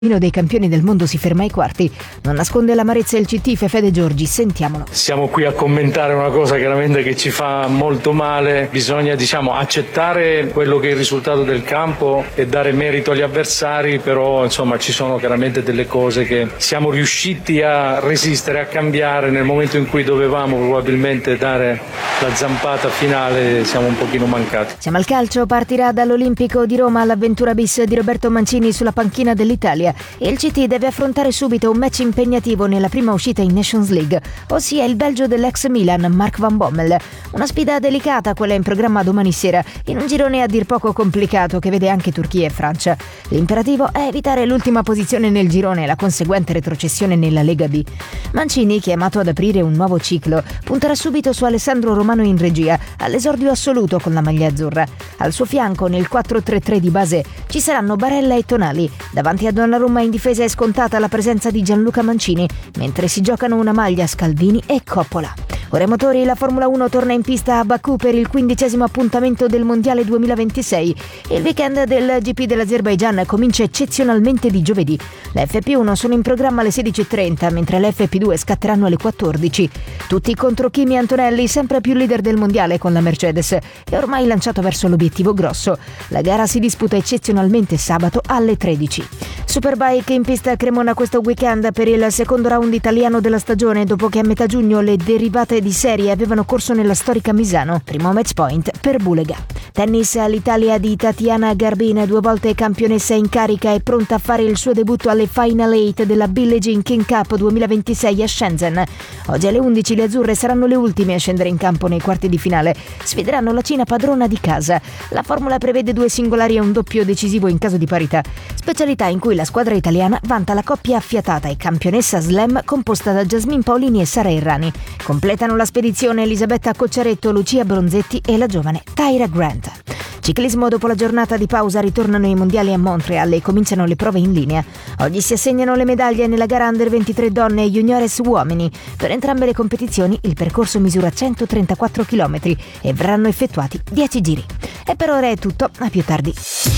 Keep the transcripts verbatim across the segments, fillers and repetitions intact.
dei campioni del mondo si ferma ai quarti. Non nasconde l'amarezza il C T Fede Giorgi, sentiamolo. Siamo qui a commentare una cosa chiaramente che ci fa molto male. Bisogna, diciamo, accettare quello che è il risultato del campo e dare merito agli avversari, però insomma ci sono chiaramente delle cose che siamo riusciti a resistere, a cambiare nel momento in cui dovevamo probabilmente dare la zampata finale, siamo un pochino mancati. Siamo al calcio, partirà dall'Olimpico di Roma l'avventura bis di Roberto Mancini sulla panchina dell'Italia. E il C T deve affrontare subito un match impegnativo nella prima uscita in Nations League, ossia il belgio dell'ex Milan Mark van Bommel. Una sfida delicata quella in programma domani sera, in un girone a dir poco complicato che vede anche Turchia e Francia. L'imperativo è evitare l'ultima posizione nel girone e la conseguente retrocessione nella Lega B. Mancini, chiamato ad aprire un nuovo ciclo, punterà subito su Alessandro Romano in regia, all'esordio assoluto con la maglia azzurra. Al suo fianco, nel quattro tre tre di base, ci saranno Barella e Tonali. Davanti a Donnarumma in difesa è scontata la presenza di Gianluca Mancini, mentre si giocano una maglia Scalvini e Coppola. Ora i motori, la Formula uno torna in pista a Baku per il quindicesimo appuntamento del Mondiale duemilaventisei. Il weekend del G P dell'Azerbaigian comincia eccezionalmente di giovedì. Le F P uno sono in programma alle sedici e trenta, mentre le F P due scatteranno alle quattordici. Tutti contro Kimi Antonelli, sempre più leader del Mondiale con la Mercedes, e ormai lanciato verso l'obiettivo grosso. La gara si disputa eccezionalmente sabato alle tredici. Superbike in pista a Cremona questo weekend per il secondo round italiano della stagione, dopo che a metà giugno le derivate di serie avevano corso nella storica Misano. Primo match point per Bulega. Tennis, all'Italia di Tatiana Garbin, due volte campionessa in carica, è pronta a fare il suo debutto alle Final eight della Billie Jean King Cup duemilaventisei a Shenzhen. Oggi alle undici le azzurre saranno le ultime a scendere in campo nei quarti di finale. Sfideranno la Cina padrona di casa. La formula prevede due singolari e un doppio decisivo in caso di parità, specialità in cui la squadra italiana vanta la coppia affiatata e campionessa slam composta da Jasmine Paolini e Sara Errani. Completano la spedizione Elisabetta Cocciaretto, Lucia Bronzetti e la giovane Tyra Grant. Ciclismo, dopo la giornata di pausa ritornano i mondiali a Montreal e cominciano le prove in linea. Oggi si assegnano le medaglie nella gara under ventitré donne e juniores uomini. Per entrambe le competizioni il percorso misura centotrentaquattro chilometri e verranno effettuati dieci giri. E per ora è tutto, a più tardi.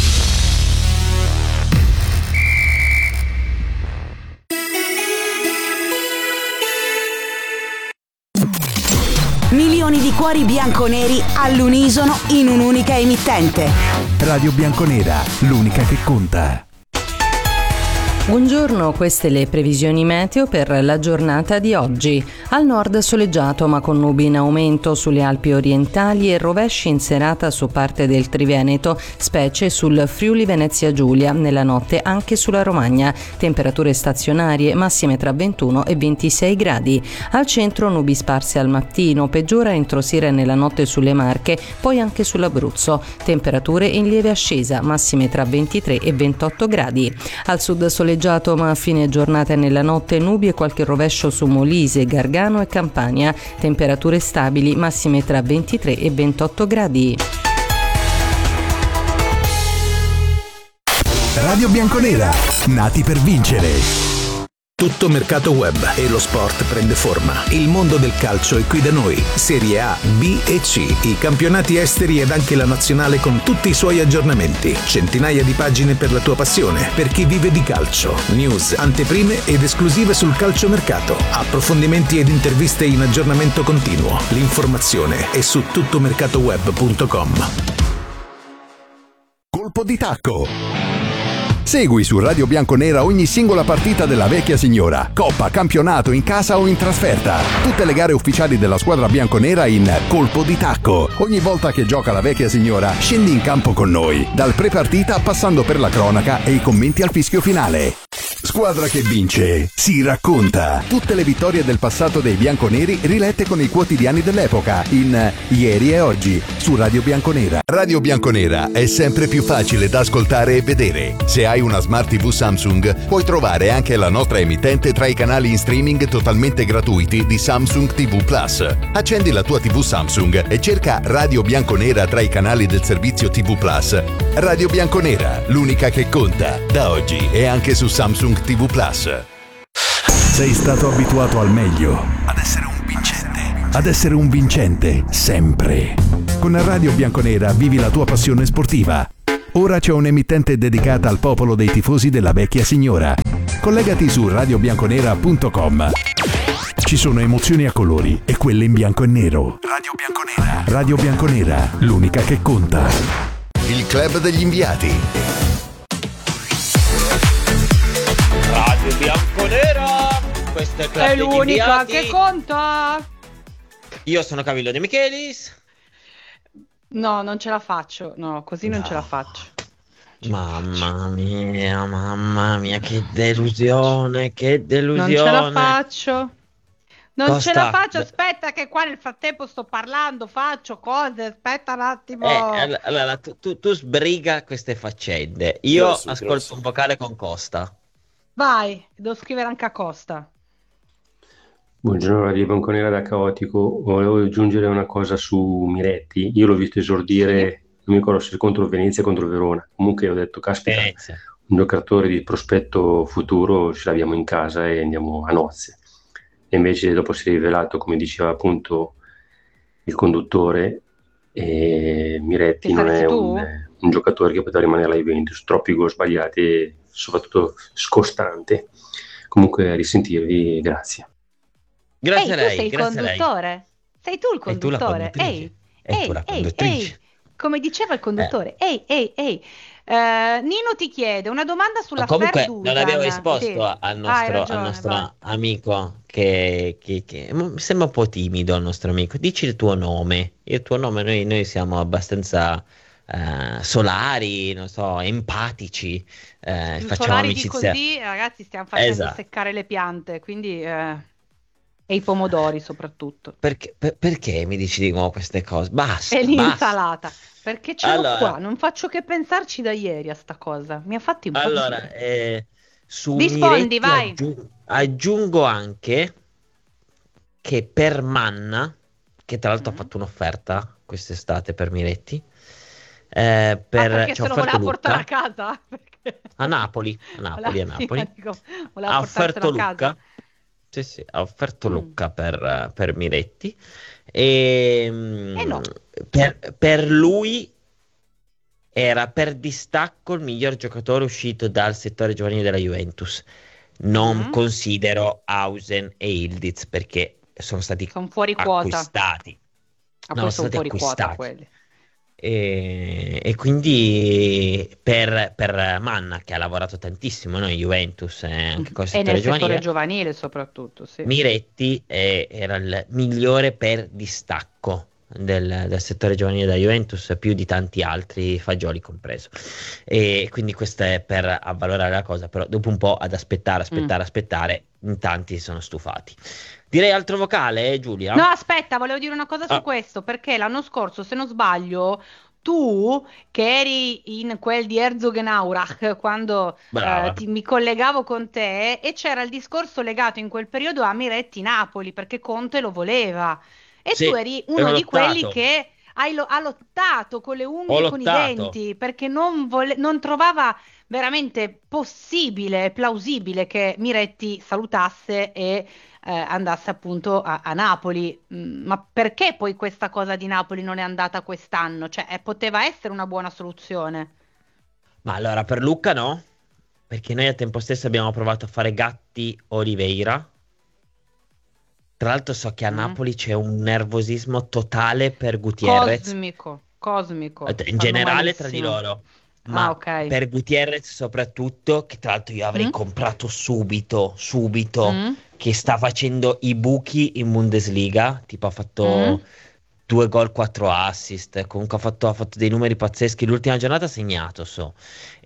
Milioni di cuori bianconeri all'unisono in un'unica emittente. Radio Bianconera, l'unica che conta. Buongiorno, queste le previsioni meteo per la giornata di oggi. Al nord soleggiato ma con nubi in aumento sulle Alpi orientali e rovesci in serata su parte del Triveneto, specie sul Friuli Venezia Giulia, nella notte anche sulla Romagna. Temperature stazionarie, massime tra ventuno e ventisei gradi. Al centro nubi sparse al mattino, peggiora entro sera e nella notte sulle Marche, poi anche sull'Abruzzo. Temperature in lieve ascesa, massime tra ventitré e ventotto gradi. Al sud soleggiato ma a fine giornata e nella notte nubi e qualche rovescio su Molise, Gargano e Campania. Temperature stabili, massime tra ventitré e ventotto gradi. Radio Bianconera, nati per vincere. Tutto mercato web e lo sport prende forma. Il mondo del calcio è qui da noi. Serie A, B e C, i campionati esteri ed anche la nazionale con tutti i suoi aggiornamenti. Centinaia di pagine per la tua passione, per chi vive di calcio. News, anteprime ed esclusive sul calciomercato. Approfondimenti ed interviste in aggiornamento continuo. L'informazione è su tuttomercatoweb punto com. Colpo di tacco. Segui su Radio Bianconera ogni singola partita della vecchia signora, coppa, campionato, in casa o in trasferta. Tutte le gare ufficiali della squadra bianconera in Colpo di Tacco. Ogni volta che gioca la vecchia signora, scendi in campo con noi, dal pre-partita passando per la cronaca e i commenti al fischio finale. Squadra che vince si racconta. Tutte le vittorie del passato dei bianconeri rilette con i quotidiani dell'epoca in Ieri e Oggi su Radio Bianconera. Radio Bianconera è sempre più facile da ascoltare e vedere. Se hai una Smart tivù Samsung, puoi trovare anche la nostra emittente tra i canali in streaming totalmente gratuiti di Samsung tivù Plus. Accendi la tua tivù Samsung e cerca Radio Bianconera tra i canali del servizio tivù Plus. Radio Bianconera, l'unica che conta, da oggi e anche su Samsung tivù Plus. Sei stato abituato al meglio, ad essere un vincente, ad essere un vincente sempre. Con Radio Bianconera vivi la tua passione sportiva. Ora c'è un'emittente dedicata al popolo dei tifosi della vecchia signora. Collegati su radio bianconera punto com. Ci sono emozioni a colori e quelle in bianco e nero. Radio Bianconera. Radio Bianconera, l'unica che conta. Il club degli inviati. Radio Bianconera. Questo è il club È degli l'unica inviati. che conta. Io sono Camillo De Michelis. No, non ce la faccio. No, così non No. ce la faccio. Mamma mia, mamma mia, che delusione, che Non delusione. ce la faccio. Non Costa. ce la faccio. Aspetta, che qua nel frattempo sto parlando, faccio cose. Aspetta un attimo. Eh, all- allora, tu, tu, tu sbriga queste faccende. Io Grosso, ascolto grosso. un vocale con Costa. Vai, devo scrivere anche a Costa. Buongiorno Radio Bianconera da Caotico, volevo aggiungere una cosa su Miretti, io l'ho visto esordire, non mi ricordo se contro Venezia o contro Verona, comunque ho detto caspita, Venezia. un giocatore di prospetto futuro ce l'abbiamo in casa e andiamo a nozze, e invece dopo si è rivelato, come diceva appunto il conduttore, e Miretti Che non saresti è tu? un, un giocatore che poteva rimanere alla Juventus, troppi gol sbagliati e soprattutto scostante. Comunque a risentirvi, grazie. Grazie Ehi, a tu lei, sei il grazie a lei. conduttore? Sei tu il E tu la conduttore? conduttrice. Ehi, E ehi, tu la ehi, conduttrice. ehi. Come diceva il conduttore. Ehi, ehi, ehi. Eh, Nino ti chiede una domanda sulla Ma comunque Ferguson. non abbiamo risposto Sì. al Hai nostro, ragione, al nostro vai. amico che, che- che- mi sembra un po' timido il nostro amico. Dici il tuo nome. Il tuo nome, noi, noi siamo abbastanza eh, solari, non so, empatici. eh, Più facciamo solari di amicizia. così, ragazzi, stiamo facendo Esatto. seccare le piante, quindi eh, e i pomodori soprattutto. Perché, per- perché mi dici di nuovo queste cose? Basta, E basta. l'insalata, perché ce l'ho Allora. qua, non faccio che pensarci da ieri a sta cosa. Mi ha fatto impazzire. Allora, eh, su Rispondi, Miretti vai. aggiu- aggiungo anche che per Manna, che tra l'altro Mm. ha fatto un'offerta quest'estate per Miretti, eh, per, Ah, perché ci ha se lo offerto voleva portare a Lucca, casa? Perché- a Napoli, a Napoli, a Voleva- sì, Napoli, ma dico, voleva ha portarselo offerto a casa. Lucca, sì sì, ha offerto Mm. Lucca per, per Miretti, e mm, Eh no. per, per lui era per distacco il miglior giocatore uscito dal settore giovanile della Juventus. Non Mm. considero Hausen e Ildiz perché sono stati Sono fuori quota. acquistati. Ah, No, poi sono sono stati fuori quota acquistati. quelli. E, e quindi per, per Manna, che ha lavorato tantissimo, no, in Juventus e anche col E settore nel settore giovanile, giovanile soprattutto, sì. Miretti eh, era il migliore per distacco del, del settore giovanile da Juventus, più di tanti altri, Fagioli compreso. E quindi questo è per avvalorare la cosa, però dopo un po' ad aspettare, aspettare, Mm. aspettare, in tanti si sono stufati. Direi altro vocale, Giulia? No, aspetta, volevo dire una cosa su Ah. questo, perché l'anno scorso, se non sbaglio, tu che eri in quel di Herzogenaurach, quando Brava. eh, ti- mi collegavo con te, e c'era il discorso legato in quel periodo a Miretti Napoli, perché Conte lo voleva. E Sì, tu eri uno avevo di quelli lottato. che hai lo- ha lottato con le unghie Ho e con i lottato. denti, perché non, vole- non trovava veramente possibile, plausibile che Miretti salutasse e eh, andasse appunto a, a Napoli. Mm, ma perché poi questa cosa di Napoli non è andata quest'anno? Cioè, eh, poteva essere una buona soluzione. Ma allora per Lucca no, perché noi a tempo stesso abbiamo provato a fare Gatti Oliveira. Tra l'altro so che a Mm. Napoli c'è un nervosismo totale per Gutierrez. Cosmico, cosmico. In Stanno generale tra di malissimo. loro, ma Ah, ok. per Gutierrez soprattutto, che tra l'altro io avrei Mm. comprato subito, subito, Mm. che sta facendo i buchi in Bundesliga, tipo ha fatto Mm. due gol, quattro assist, comunque ha fatto, ha fatto dei numeri pazzeschi, l'ultima giornata ha segnato, so,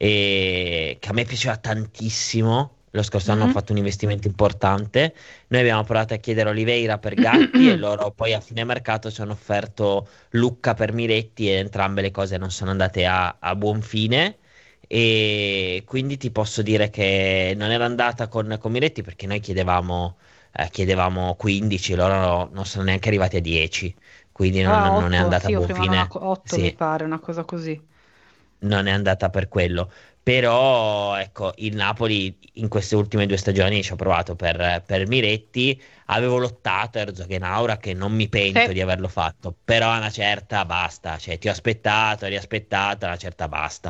e che a me piaceva tantissimo. Lo scorso anno Mhm. ho fatto un investimento importante. Noi abbiamo provato a chiedere Oliveira per Gatti e loro poi a fine mercato ci hanno offerto Lucca per Miretti, e entrambe le cose non sono andate a, a buon fine. E quindi ti posso dire che non era andata con, con Miretti perché noi chiedevamo, eh, chiedevamo quindici, loro non sono neanche arrivati a dieci. Quindi non, Ah, non è otto, andata sì, a buon offrivano fine. una co- otto, Sì. mi pare, una cosa così. Non è andata per quello. Però ecco, il Napoli in queste ultime due stagioni ci ha provato per, per Miretti. Avevo lottato a Herzogenaurach, che non mi pento Sì. di averlo fatto, però a una certa basta, cioè ti ho aspettato, riaspettato, a una certa basta.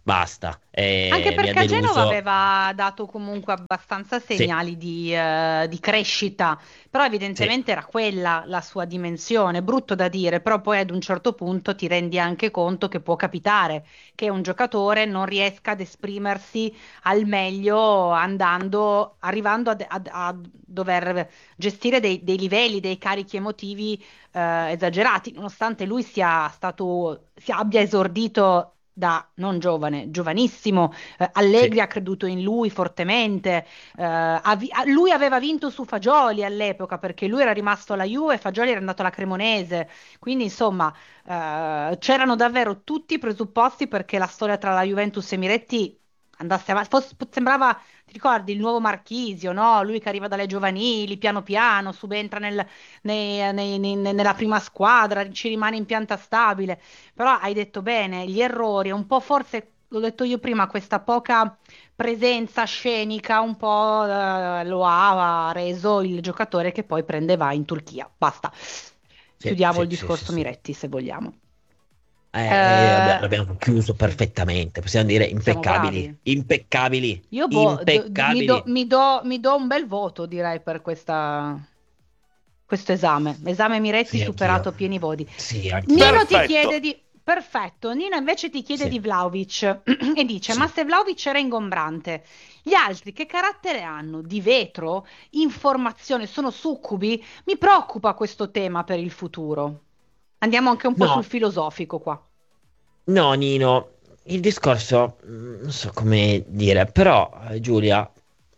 basta. Eh, Anche mi ha perché a Genova deluso. aveva dato comunque abbastanza Sì, segnali di, eh, di crescita, però sì, evidentemente era quella la sua dimensione, brutto da dire, però poi ad un certo punto ti rendi anche conto che può capitare che un giocatore non riesca ad esprimersi al meglio andando, arrivando ad- ad- a dover gestire dei, dei livelli, dei carichi emotivi eh, esagerati, nonostante lui sia stato, sia, abbia esordito da non giovane, giovanissimo. eh, sì, Allegri ha creduto in lui fortemente. eh, ha vi- ha- lui aveva vinto su Fagioli all'epoca perché lui era rimasto alla Juve e Fagioli era andato alla Cremonese. Quindi, insomma, eh, c'erano davvero tutti i presupposti perché la storia tra la Juventus e Miretti andasse avanti. Fos- sembrava, ti ricordi, il nuovo Marchisio, no? Lui che arriva dalle giovanili, piano piano, subentra nel- nei- nei- nei- nella prima squadra, ci rimane in pianta stabile. Però hai detto bene, gli errori, un po' forse, l'ho detto io prima, questa poca presenza scenica un po' eh, lo ha reso il giocatore che poi prende e va in Turchia. Basta. sì, Chiudiamo il sì, sì, sì, discorso sì. Miretti, se vogliamo. Eh, eh, vabbè, Eh, l'abbiamo chiuso sì, perfettamente, possiamo dire siamo impeccabili, bravi. impeccabili, Io boh, do- do- mi, do, impeccabili. mi do- mi do un bel voto, direi, per questa, questo esame. Esame Miretti Sì, anch'io. superato a pieni voti. Sì, anch'io. Nino ti chiede Perfetto. di... Perfetto, Nino invece ti chiede Sì, di Vlahovic e dice: Ma sì. se Vlahovic era ingombrante, gli altri che carattere hanno? Di vetro? Informazione? Sono succubi? Mi preoccupa questo tema per il futuro. Andiamo anche un po' sul No, filosofico qua. no, Nino, il discorso, mm, non so come dire, però, eh, Giulia,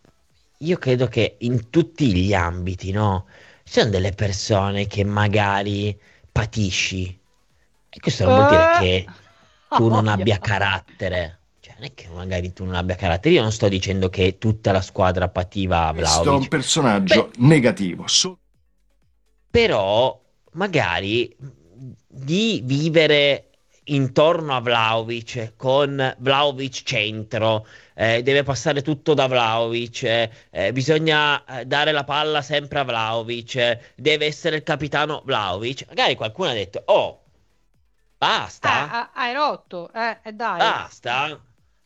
io credo che in tutti gli ambiti, no? Ci sono delle persone che magari patisci. E questo non vuol dire Eh, che ha tu non voglia. abbia carattere. Cioè, non è che magari tu non abbia carattere. Io non sto dicendo che tutta la squadra pativa Questo è un Vlahovic. personaggio Beh, negativo. So- però magari di vivere intorno a Vlahovic con Vlahovic centro, eh, deve passare tutto da Vlahovic, eh, eh, bisogna eh, dare la palla sempre a Vlahovic, eh, deve essere il capitano Vlahovic. Magari qualcuno ha detto: Oh, Eh, basta, ha- hai rotto, eh, eh, dai. basta.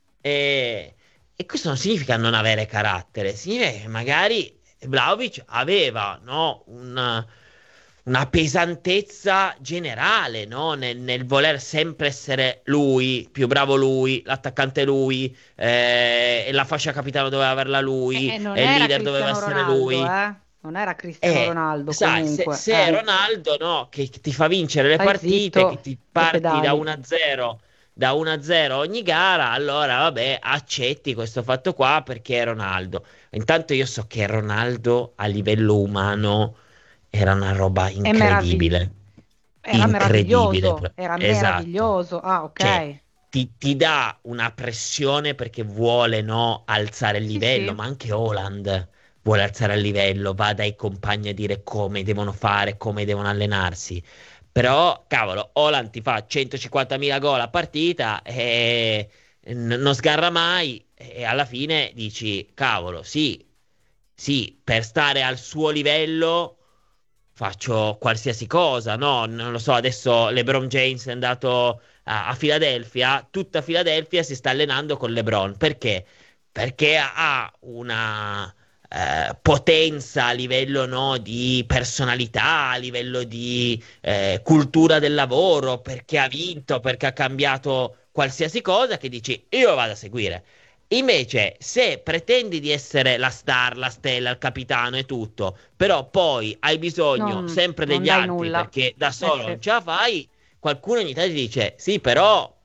E, e questo non significa non avere carattere, significa che magari Vlahovic aveva, no, un- una pesantezza generale, no, nel, nel voler sempre essere lui, più bravo lui, l'attaccante lui, eh, e la fascia capitano doveva averla E, lui, e non e il era leader doveva Cristiano essere Ronaldo, lui. eh? Non era Cristiano E Ronaldo sai, se, comunque, se è eh. Ronaldo, no, che, che ti fa vincere le Stai partite, che zitto ti e parti da pedali. uno a zero, da uno a zero ogni gara, allora vabbè, accetti questo fatto qua perché è Ronaldo. Intanto io so che Ronaldo a livello umano era una roba È meravig- incredibile, Era incredibile. meraviglioso, pro- era Esatto. meraviglioso. Ah, Cioè, ok. ti, ti dà una pressione perché vuole, no, alzare il Sì, livello, sì. ma anche Haaland vuole alzare il livello, va dai compagni a dire come devono fare, come devono allenarsi. Però, cavolo, Haaland ti fa centocinquantamila gol a partita e n- non sgarra mai e alla fine dici, cavolo, sì, sì, per stare al suo livello faccio qualsiasi cosa, no? Non lo so, adesso LeBron James è andato a, a Filadelfia, tutta Filadelfia si sta allenando con LeBron. Perché? Perché ha una eh, potenza a livello, no, di personalità, a livello di eh, cultura del lavoro, perché ha vinto, perché ha cambiato qualsiasi cosa che dici io vado a seguire. Invece, se pretendi di essere la star, la stella, il capitano e tutto, però poi hai bisogno Non, sempre non degli dai altri nulla. perché da Eh solo sì. non ce la fai, qualcuno ogni tanto ti dice sì, però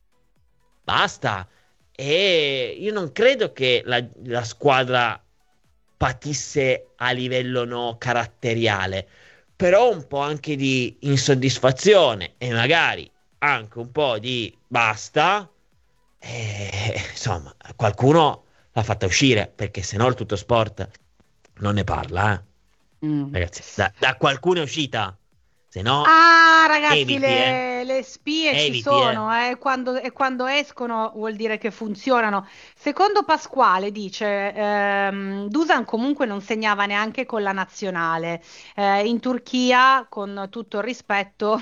basta. E io non credo che la, la squadra patisse a livello, no, caratteriale, però un po' anche di insoddisfazione e magari anche un po' di basta. E, insomma, qualcuno l'ha fatta uscire perché se no il tutto sport non ne parla, eh. Mm. Ragazzi, da, da qualcuno è uscita, se no Ah, ragazzi, eviti, eh. le, le spie ci Eviti, eh. sono, eh, quando, e quando escono vuol dire che funzionano. Secondo Pasquale dice, ehm, Dusan comunque non segnava neanche con la nazionale. Eh, in Turchia, con tutto il rispetto,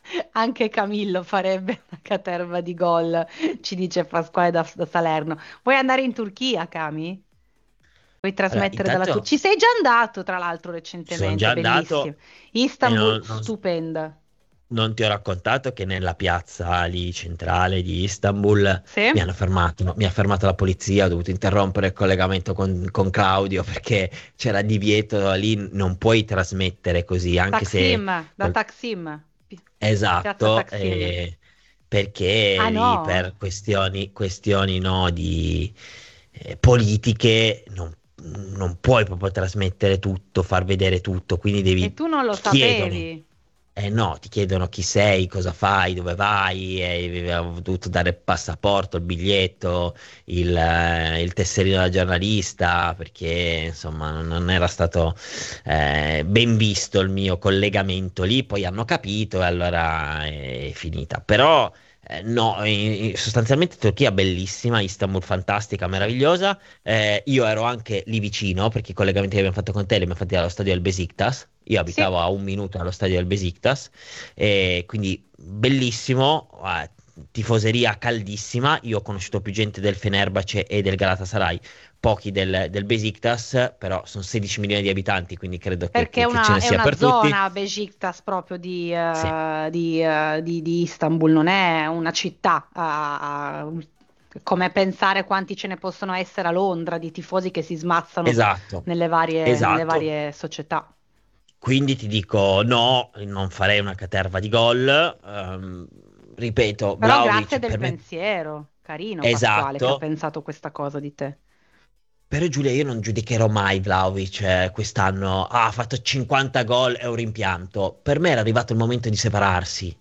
Anche Camillo farebbe una caterva di gol, ci dice Pasquale da, da Salerno. Vuoi andare in Turchia, Cami? Vuoi Allora, trasmettere dalla intanto Turchia? Ci sei già andato, tra l'altro, ci sono recentemente, già bellissimo. andato e Istanbul, non, non- stupenda. non ti ho raccontato che nella piazza lì centrale di Istanbul Sì? mi hanno fermato, mi ha fermato la polizia, ho dovuto interrompere il collegamento con, con Claudio perché c'era divieto lì, non puoi trasmettere così, anche se... Taksim, da col- Taksim. Pi- Piazza Esatto, Taksim. eh, perché Ah lì no? per questioni, questioni no, di eh, politiche non, non puoi proprio trasmettere tutto, far vedere tutto, quindi E devi, tu non lo ti chiedono. sapevi? Eh no, ti chiedono chi sei, cosa fai, dove vai, e avevo dovuto dare il passaporto, il biglietto, il, eh, il tesserino da giornalista, perché insomma non non era stato eh, ben visto il mio collegamento lì, poi hanno capito e allora è finita. Però eh, no, in- in- sostanzialmente Turchia bellissima, Istanbul fantastica, meravigliosa. Eh, io ero anche lì vicino perché i collegamenti che abbiamo fatto con te li abbiamo fatti allo stadio del Besiktas. Io Sì. abitavo a un minuto dallo stadio del Besiktas, e quindi bellissimo, eh, tifoseria caldissima. Io ho conosciuto più gente del Fenerbahce e del Galatasaray, pochi del, del Besiktas, però sono sedici milioni di abitanti, quindi credo che, Perché è che- che ce una, ne è sia una per tutti. zona, Beşiktaş, proprio di, Sì, eh, di, eh, di- di Istanbul, non è una città. ah, ah, come pensare quanti ce ne possono essere a Londra di tifosi che si smazzano esatto, nelle varie, nelle esatto. varie società. Quindi ti dico no, non farei una caterva di gol. Ehm, ripeto, Però grazie Vlahovic del per me pensiero, carino Pasquale che ha esatto. pensato questa cosa di te. Però Giulia, io non giudicherò mai Vlahovic eh, quest'anno. Ah, ha fatto cinquanta gol, è un rimpianto. Per me era arrivato il momento di separarsi.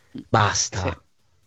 Sì. Basta,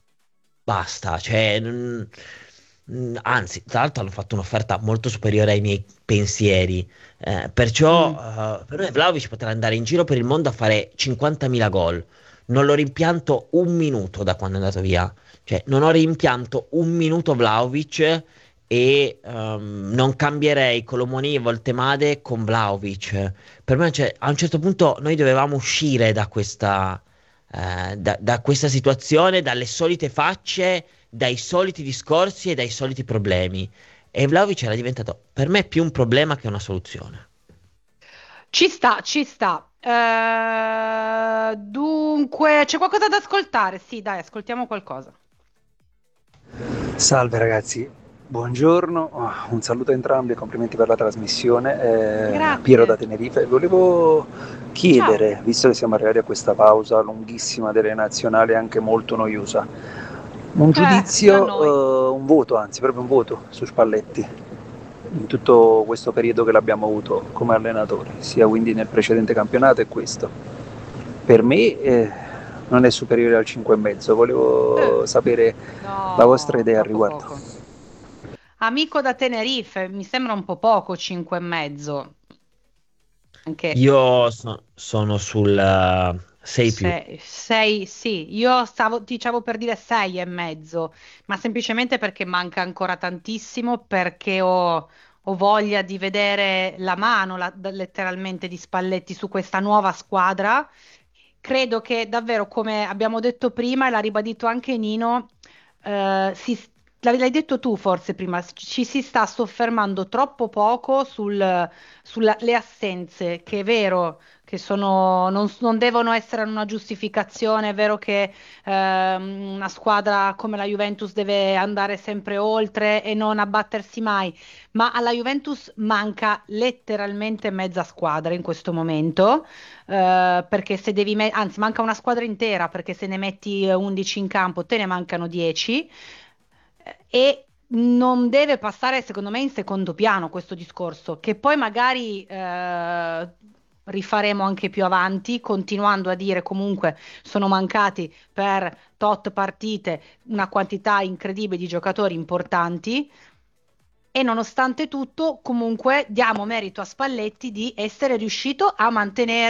basta. Cioè, mm, mm, anzi, tra l'altro hanno fatto un'offerta molto superiore ai miei pensieri. Eh, perciò, Mm. eh, per me Vlahovic potrà andare in giro per il mondo a fare cinquantamila gol. Non l'ho rimpianto un minuto da quando è andato via. Cioè, non ho rimpianto un minuto Vlahovic e ehm, non cambierei Colomoni e Voltemade con Vlahovic. Per me, cioè, a un certo punto noi dovevamo uscire da questa, eh, da, da questa situazione, dalle solite facce, dai soliti discorsi e dai soliti problemi. E Vlahovic era diventato per me più un problema che una soluzione. Ci sta, ci sta. Eh, dunque, c'è qualcosa da ascoltare? Sì, dai, ascoltiamo qualcosa. Salve ragazzi, buongiorno, oh, un saluto a entrambi e complimenti per la trasmissione. Eh, Piero da Grazie. Tenerife. Volevo chiedere, visto che siamo arrivati a questa pausa lunghissima delle nazionali, anche molto noiosa, un Eh, da giudizio, noi. eh, un voto, anzi proprio un voto su Spalletti in tutto questo periodo che l'abbiamo avuto come allenatore, sia quindi nel precedente campionato e questo. Per me eh, non è superiore al cinque e mezzo. Volevo Eh, sapere la vostra no, idea al troppo riguardo. poco. Amico da Tenerife, mi sembra un po' poco, cinque e mezzo. Anche Io so- sono sul sei più. sei, sei, sì, io stavo, dicevo per dire sei e mezzo, ma semplicemente perché manca ancora tantissimo, perché ho, ho voglia di vedere la mano, la- letteralmente, di Spalletti su questa nuova squadra. Credo che davvero, come abbiamo detto prima, e l'ha ribadito anche Nino, eh, si- l'hai l'hai detto tu forse prima, ci si sta soffermando troppo poco sul, sulle assenze, che è vero che sono, non, non devono essere una giustificazione, è vero che ehm, una squadra come la Juventus deve andare sempre oltre e non abbattersi mai, ma alla Juventus manca letteralmente mezza squadra in questo momento, eh, perché se devi, me- anzi manca una squadra intera, perché se ne metti eh, undici in campo te ne mancano dieci, eh, e non deve passare, secondo me, in secondo piano questo discorso, che poi magari eh, rifaremo anche più avanti, continuando a dire comunque sono mancati per tot partite una quantità incredibile di giocatori importanti. E nonostante tutto, comunque diamo merito a Spalletti di essere riuscito a mantenere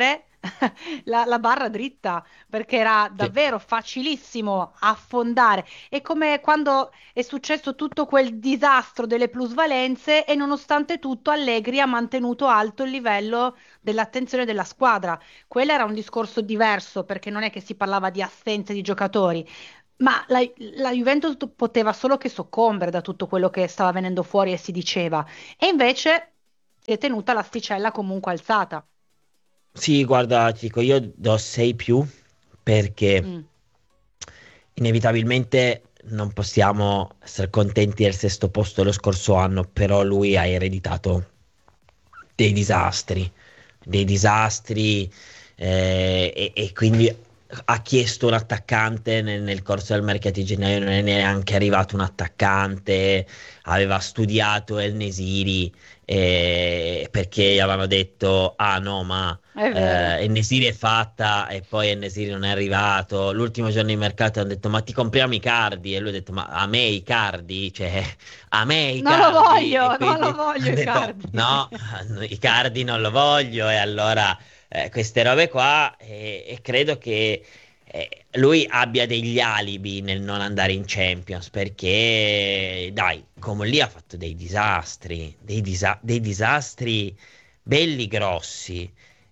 la, la barra dritta, perché era davvero facilissimo affondare. È come quando è successo tutto quel disastro delle plusvalenze e nonostante tutto Allegri ha mantenuto alto il livello dell'attenzione della squadra. Quello era un discorso diverso, perché non è che si parlava di assenze di giocatori, ma la, la Juventus poteva solo che soccombere da tutto quello che stava venendo fuori e si diceva, e invece si è tenuta l'asticella comunque alzata. Sì, guarda, ti dico, io do sei più perché Mm. inevitabilmente non possiamo essere contenti del sesto posto dello scorso anno, però lui ha ereditato dei disastri, dei disastri eh, e, e quindi ha chiesto un attaccante nel, nel corso del mercato di gennaio, non è neanche arrivato un attaccante, aveva studiato El Nesiri eh, perché gli avevano detto ah no ma È vero. eh, El Nesiri è fatta e poi El Nesiri non è arrivato, l'ultimo giorno di mercato hanno detto ma ti compriamo Icardi e lui ha detto ma a me Icardi, cioè a me Non lo Icardi voglio, e non quindi lo voglio ha detto Icardi. no, Icardi non lo voglio e allora eh, queste robe qua e, e credo che eh, lui abbia degli alibi nel non andare in Champions perché dai, come lì ha fatto dei disastri, dei, disa- dei disastri belli grossi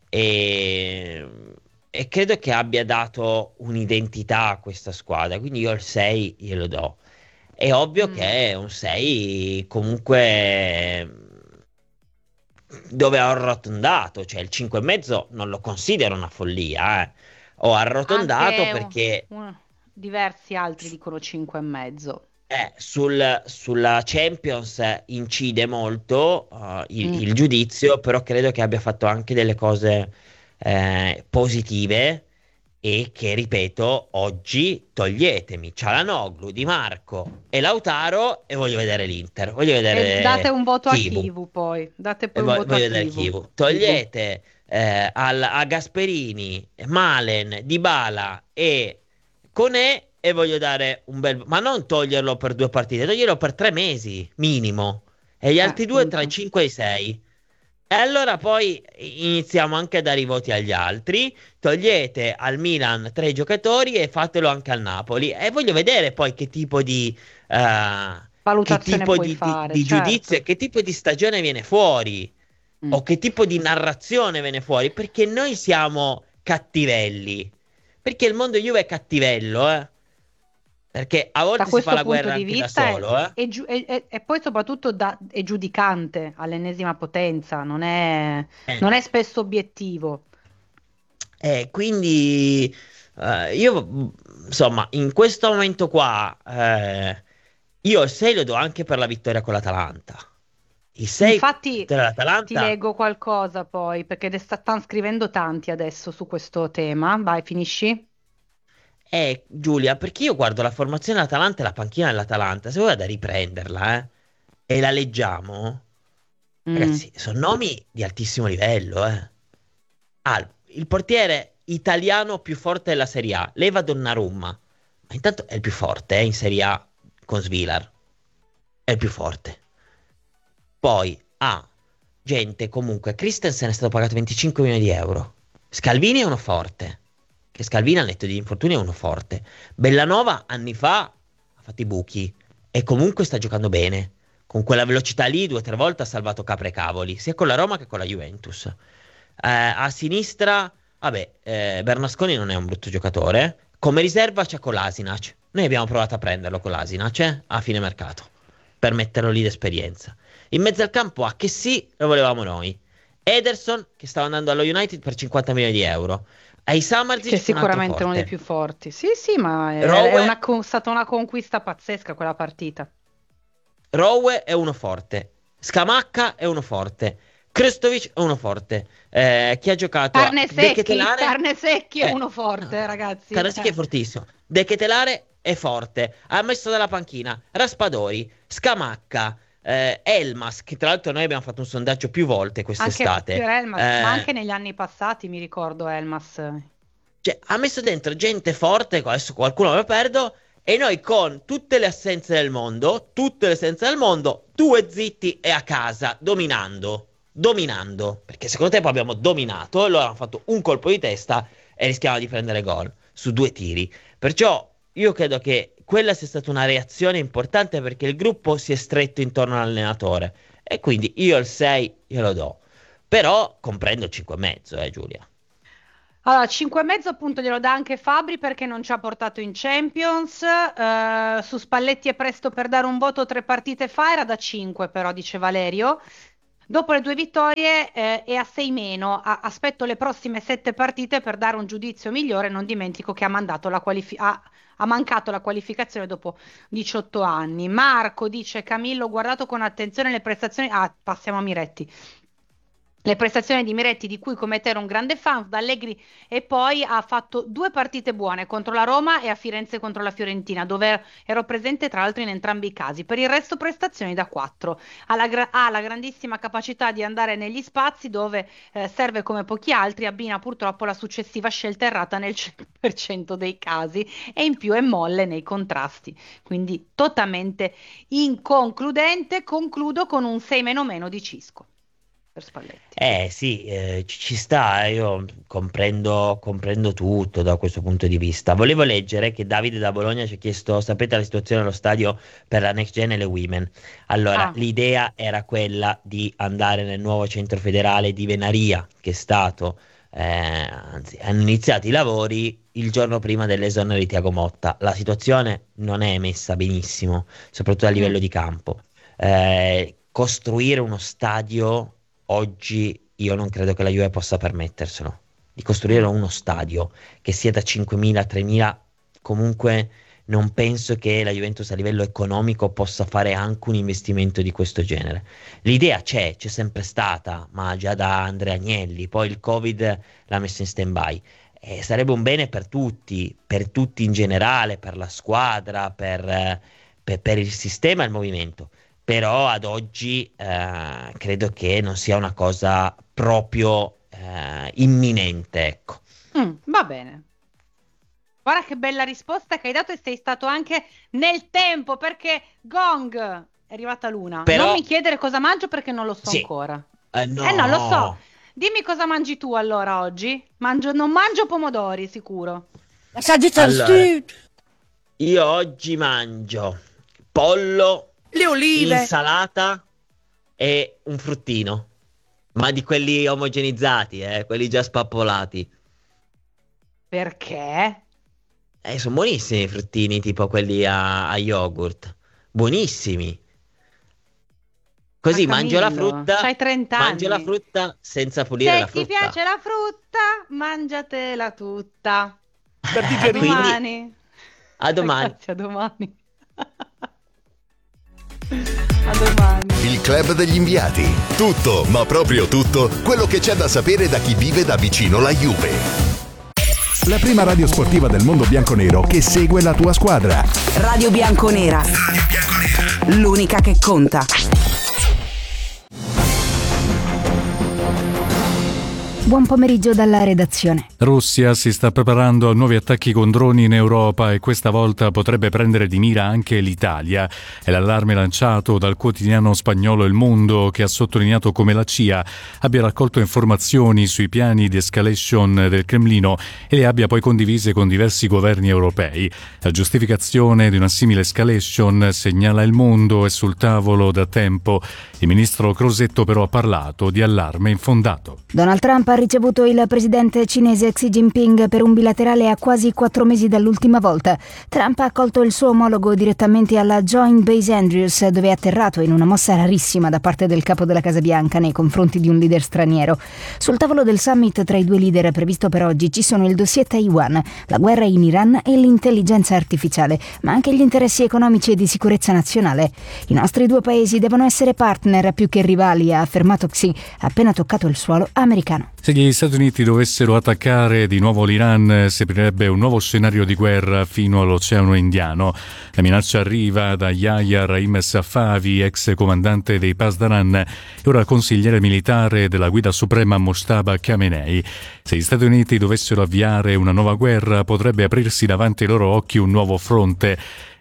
e, e credo che abbia dato un'identità a questa squadra, quindi io il sei glielo do. È ovvio Mm. che è un sei comunque dove ho arrotondato, cioè il cinque e mezzo non lo considero una follia, eh. Ho arrotondato Anche un- perché un- diversi altri dicono cinque e mezzo. eh, sul- sulla Champions incide molto uh, il, Mm. il giudizio, però credo che abbia fatto anche delle cose eh, positive e che, ripeto, oggi toglietemi Cialanoglu, Di Marco e Lautaro e voglio vedere l'Inter, voglio E vedere date un voto a Chivu. Chivu poi, date E poi un voglio, voto a voglio vedere Chivu. Chivu. Togliete eh, al- a Gasperini, Malen, Dybala e Koné e voglio dare un bel... Ma non toglierlo per due partite, toglierlo per tre mesi minimo. E gli Eh, altri due tra i appunto. cinque e i sei. E allora poi iniziamo anche a dare i voti agli altri. Togliete al Milan tre giocatori e fatelo anche al Napoli. E voglio vedere poi che tipo di... eh, che Valutazione tipo puoi di, di- fare, di giudizio certo. e che tipo di stagione viene fuori Mm. o che tipo di narrazione viene fuori, perché noi siamo cattivelli, perché il mondo Juve è cattivello, eh? Perché a Da volte si fa questo la punto guerra di anche da vista è, solo, eh? è giu- è- è- e poi soprattutto da- è giudicante all'ennesima potenza, non è, Eh, non è spesso obiettivo. eh, quindi eh, io insomma in questo momento qua eh, io il sei lo do anche per la vittoria con l'Atalanta. Il sei Infatti vittoria ti dell'Atalanta. leggo qualcosa poi, perché ne sta- stanno scrivendo tanti adesso su questo tema. Vai, finisci? Eh, Giulia, perché io guardo la formazione dell'Atalanta e la panchina dell'Atalanta, se vuoi vado a riprenderla, eh, e la leggiamo, Mm. ragazzi, sono nomi di altissimo livello, eh. Ah, il portiere italiano più forte della Serie A, Leva Donnarumma, ma intanto è il più forte, eh, in Serie A con Svilar, è il più forte. Poi ha gente comunque, Christensen è stato pagato venticinque milioni di euro, Scalvini è uno forte, che Scalvini al netto di infortuni è uno forte, Bellanova anni fa ha fatto i buchi e comunque sta giocando bene, con quella velocità lì due o tre volte ha salvato capre e cavoli, sia con la Roma che con la Juventus. Eh, a sinistra, vabbè, eh, Bernasconi non è un brutto giocatore, come riserva c'è Kolasinac, noi abbiamo provato a prenderlo Kolasinac eh, a fine mercato, per metterlo lì d'esperienza. In mezzo al campo a che sì, lo volevamo noi. Ederson, che stava andando allo United per cinquanta milioni di euro. Ai Samardzic, Che è un altro sicuramente uno dei forte. più forti. Sì, sì, ma è, Rowe, è una con- stata una conquista pazzesca quella partita. Rowe è uno forte. Scamacca è uno forte. Krstovic è uno forte. Eh, chi ha giocato? Carne a... De secchi, Ketelare... carne secchi è Eh, uno forte, no, ragazzi. Carne secchi Eh. è fortissimo. De Ketelare è forte. Ha messo dalla panchina Raspadori, Scamacca, eh, Elmas, che tra l'altro noi abbiamo fatto un sondaggio più volte Anche quest'estate. per Elmas, Eh, ma anche negli anni passati mi ricordo Elmas. Cioè, ha messo dentro gente forte, adesso qualcuno me lo perdo, e noi con tutte le assenze del mondo, tutte le assenze del mondo, due zitti e a casa, dominando. dominando, perché secondo tempo abbiamo dominato, loro hanno fatto un colpo di testa e rischiamo di prendere gol su due tiri. Perciò io credo che quella sia stata una reazione importante, perché il gruppo si è stretto intorno all'allenatore, e quindi io il sei glielo do, però comprendo il cinque e mezzo, eh Giulia. Allora, cinque e mezzo appunto glielo dà anche Fabri perché non ci ha portato in Champions. Eh, su Spalletti è presto per dare un voto, tre partite fa, era da cinque però, dice Valerio. Dopo le due vittorie eh, è a sei meno. A- aspetto le prossime sette partite per dare un giudizio migliore. Non dimentico che ha, mandato la qualifi- ha, ha mancato la qualificazione dopo diciotto anni. Marco dice: Camillo, ho guardato con attenzione le prestazioni. Ah, passiamo a Miretti. Le prestazioni di Miretti, di cui come te ero un grande fan, da Allegri, e poi ha fatto due partite buone contro la Roma e a Firenze contro la Fiorentina, dove ero presente tra l'altro in entrambi i casi. Per il resto prestazioni da quattro. Ha la, gra- ha la grandissima capacità di andare negli spazi dove eh, serve come pochi altri, abbina purtroppo la successiva scelta errata nel cento per cento dei casi e in più è molle nei contrasti. Quindi totalmente inconcludente. Concludo con un sei meno meno di Cisco. Per Spalletti. Eh sì, eh, ci, ci sta, io comprendo, comprendo tutto da questo punto di vista. Volevo leggere che Davide da Bologna ci ha chiesto: sapete la situazione allo stadio per la Next Gen e le Women? Allora, Ah. l'idea era quella di andare nel nuovo centro federale di Venaria, che è stato, eh, anzi, hanno iniziato i lavori il giorno prima dell'esonero di Thiago Motta. La situazione non è messa benissimo, soprattutto a livello Mm. di campo. Eh, costruire uno stadio oggi io non credo che la Juve possa permetterselo, di costruire uno stadio che sia da cinquemila a tremila. Comunque non penso che la Juventus a livello economico possa fare anche un investimento di questo genere. L'idea c'è, c'è sempre stata, ma già da Andrea Agnelli, poi il Covid l'ha messo in stand-by. Eh, sarebbe un bene per tutti, per tutti in generale, per la squadra, per, eh, per, per il sistema e il movimento. Però ad oggi eh, credo che non sia una cosa proprio eh, imminente, ecco. Mm, va bene. Guarda che bella risposta che hai dato, e sei stato anche nel tempo, perché Gong è arrivata l'una. Però- Non mi chiedere cosa mangio perché non lo so Sì. ancora. Eh, no. Eh no, lo so. Dimmi cosa mangi tu allora oggi. Mangio, non mangio pomodori, sicuro. Allora, io oggi mangio pollo, Le olive. insalata e un fruttino, ma di quelli omogenizzati, eh, quelli già spappolati. Perché? Eh, sono buonissimi i fruttini, tipo quelli a, a yogurt. Buonissimi. Così Ma mangio la Camillo, frutta, c'hai trenta mangio la anni. frutta senza pulire Se la ti frutta. piace la frutta, mangiatela tutta. Per A digerire. Quindi- domani. A domani. Grazie, a domani. A domani. Il club degli inviati. Tutto, ma proprio tutto, quello che c'è da sapere da chi vive da vicino la Juve. La prima radio sportiva del mondo bianconero che segue la tua squadra. Radio Bianconera. L'unica che conta. Buon pomeriggio dalla redazione. Russia si sta preparando a nuovi attacchi con droni in Europa e questa volta potrebbe prendere di mira anche l'Italia. È l'allarme lanciato dal quotidiano spagnolo Il Mundo, che ha sottolineato come la C I A abbia raccolto informazioni sui piani di escalation del Cremlino e le abbia poi condivise con diversi governi europei. La giustificazione di una simile escalation, segnala Il Mundo, è sul tavolo da tempo. Il ministro Crosetto però ha parlato di allarme infondato. Donald Trump ha ricevuto il presidente cinese Xi Jinping per un bilaterale a quasi quattro mesi dall'ultima volta. Trump ha accolto il suo omologo direttamente alla Joint Base Andrews, dove è atterrato in una mossa rarissima da parte del capo della Casa Bianca nei confronti di un leader straniero. Sul tavolo del summit tra i due leader previsto per oggi ci sono il dossier Taiwan, la guerra in Iran e l'intelligenza artificiale, ma anche gli interessi economici e di sicurezza nazionale. I nostri due paesi devono essere partner più che rivali, ha affermato Xi, appena toccato il suolo americano. Se gli Stati Uniti dovessero attaccare di nuovo l'Iran, si aprirebbe un nuovo scenario di guerra fino all'Oceano Indiano. La minaccia arriva da Yahya Rahim Safavi, ex comandante dei Pasdaran e ora consigliere militare della guida suprema Mojtaba Khamenei. Se gli Stati Uniti dovessero avviare una nuova guerra, potrebbe aprirsi davanti ai loro occhi un nuovo fronte.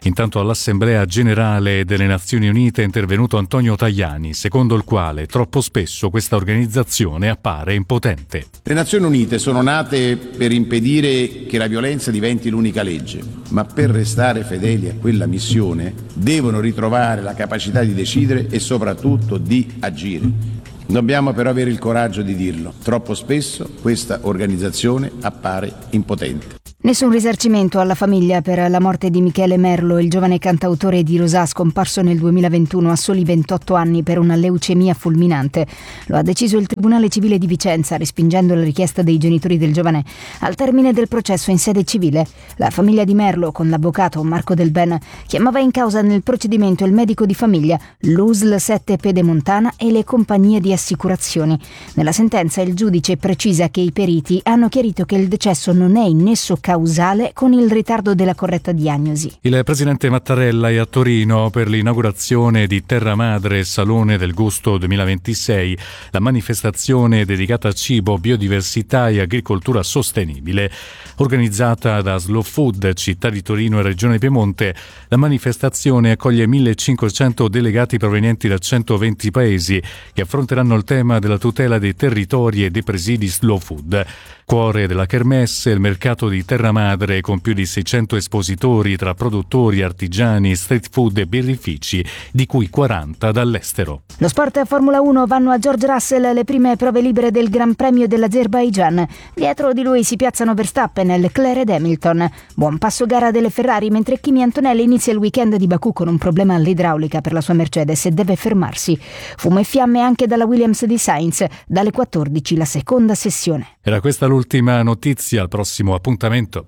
Intanto all'Assemblea Generale delle Nazioni Unite è intervenuto Antonio Tajani, secondo il quale troppo spesso questa organizzazione appare impotente. Le Nazioni Unite sono nate per impedire che la violenza diventi l'unica legge, ma per restare fedeli a quella missione devono ritrovare la capacità di decidere e soprattutto di agire. Dobbiamo però avere il coraggio di dirlo. Troppo spesso questa organizzazione appare impotente. Nessun risarcimento alla famiglia per la morte di Michele Merlo, il giovane cantautore di Rosà scomparso nel duemilaventuno a soli ventotto anni per una leucemia fulminante. Lo ha deciso il Tribunale Civile di Vicenza, respingendo la richiesta dei genitori del giovane al termine del processo in sede civile. La famiglia di Merlo, con l'avvocato Marco Del Ben, chiamava in causa nel procedimento il medico di famiglia, l'U S L sette Pedemontana e le compagnie di assicurazioni. Nella sentenza il giudice precisa che i periti hanno chiarito che il decesso non è in nesso causale con il ritardo della corretta diagnosi. Il presidente Mattarella è a Torino per l'inaugurazione di Terra Madre Salone del Gusto duemilaventisei, la manifestazione dedicata a cibo, biodiversità e agricoltura sostenibile. Organizzata da Slow Food, Città di Torino e Regione Piemonte, la manifestazione accoglie millecinquecento delegati provenienti da centoventi paesi che affronteranno il tema della tutela dei territori e dei presidi Slow Food. Cuore della kermesse, il mercato di Terra Madre con più di seicento espositori tra produttori, artigiani, street food e birrifici, di cui quaranta dall'estero. Lo sport e Formula uno vanno a George Russell le prime prove libere del Gran Premio dell'Azerbaigian. Dietro di lui si piazzano Verstappen, Leclerc ed Hamilton. Buon passo gara delle Ferrari, mentre Kimi Antonelli inizia il weekend di Baku con un problema all'idraulica per la sua Mercedes e deve fermarsi. Fumo e fiamme anche dalla Williams di Sainz, dalle quattordici la seconda sessione. Era questa l'ultima notizia, al prossimo appuntamento.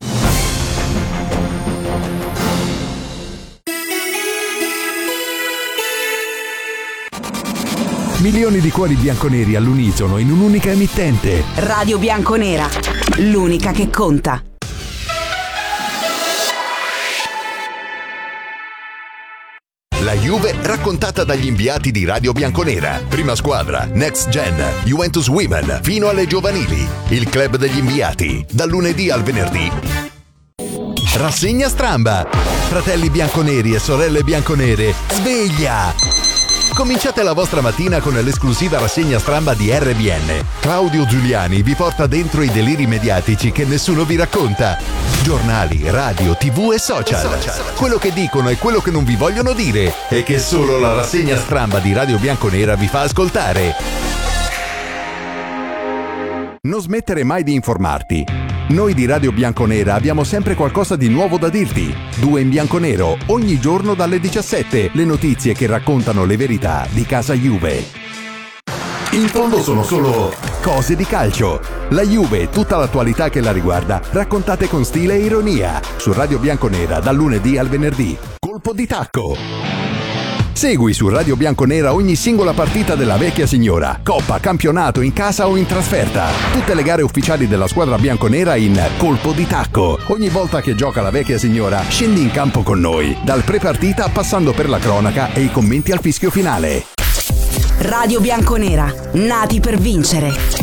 Milioni di cuori bianconeri all'unisono in un'unica emittente. Radio Bianconera, l'unica che conta. La Juve raccontata dagli inviati di Radio Bianconera. Prima squadra, Next Gen, Juventus Women, fino alle giovanili. Il club degli inviati, dal lunedì al venerdì. Rassegna Stramba. Fratelli bianconeri e sorelle bianconere, sveglia! Cominciate la vostra mattina con l'esclusiva rassegna Stramba di R B N. Claudio Giuliani vi porta dentro i deliri mediatici che nessuno vi racconta. Giornali, radio, tv e social. Quello che dicono e quello che non vi vogliono dire e che solo la rassegna Stramba di Radio Bianconera vi fa ascoltare. Non smettere mai di informarti. Noi di Radio Bianconera abbiamo sempre qualcosa di nuovo da dirti. Due in bianconero, ogni giorno dalle diciassette, le notizie che raccontano le verità di casa Juve. In fondo sono solo cose di calcio. La Juve e tutta l'attualità che la riguarda, raccontate con stile e ironia. Su Radio Bianconera dal lunedì al venerdì. Colpo di tacco. Segui su Radio Bianconera ogni singola partita della vecchia signora, coppa, campionato, in casa o in trasferta. Tutte le gare ufficiali della squadra bianconera in Colpo di Tacco. Ogni volta che gioca la vecchia signora, scendi in campo con noi, dal pre-partita passando per la cronaca e i commenti al fischio finale. Radio Bianconera, nati per vincere.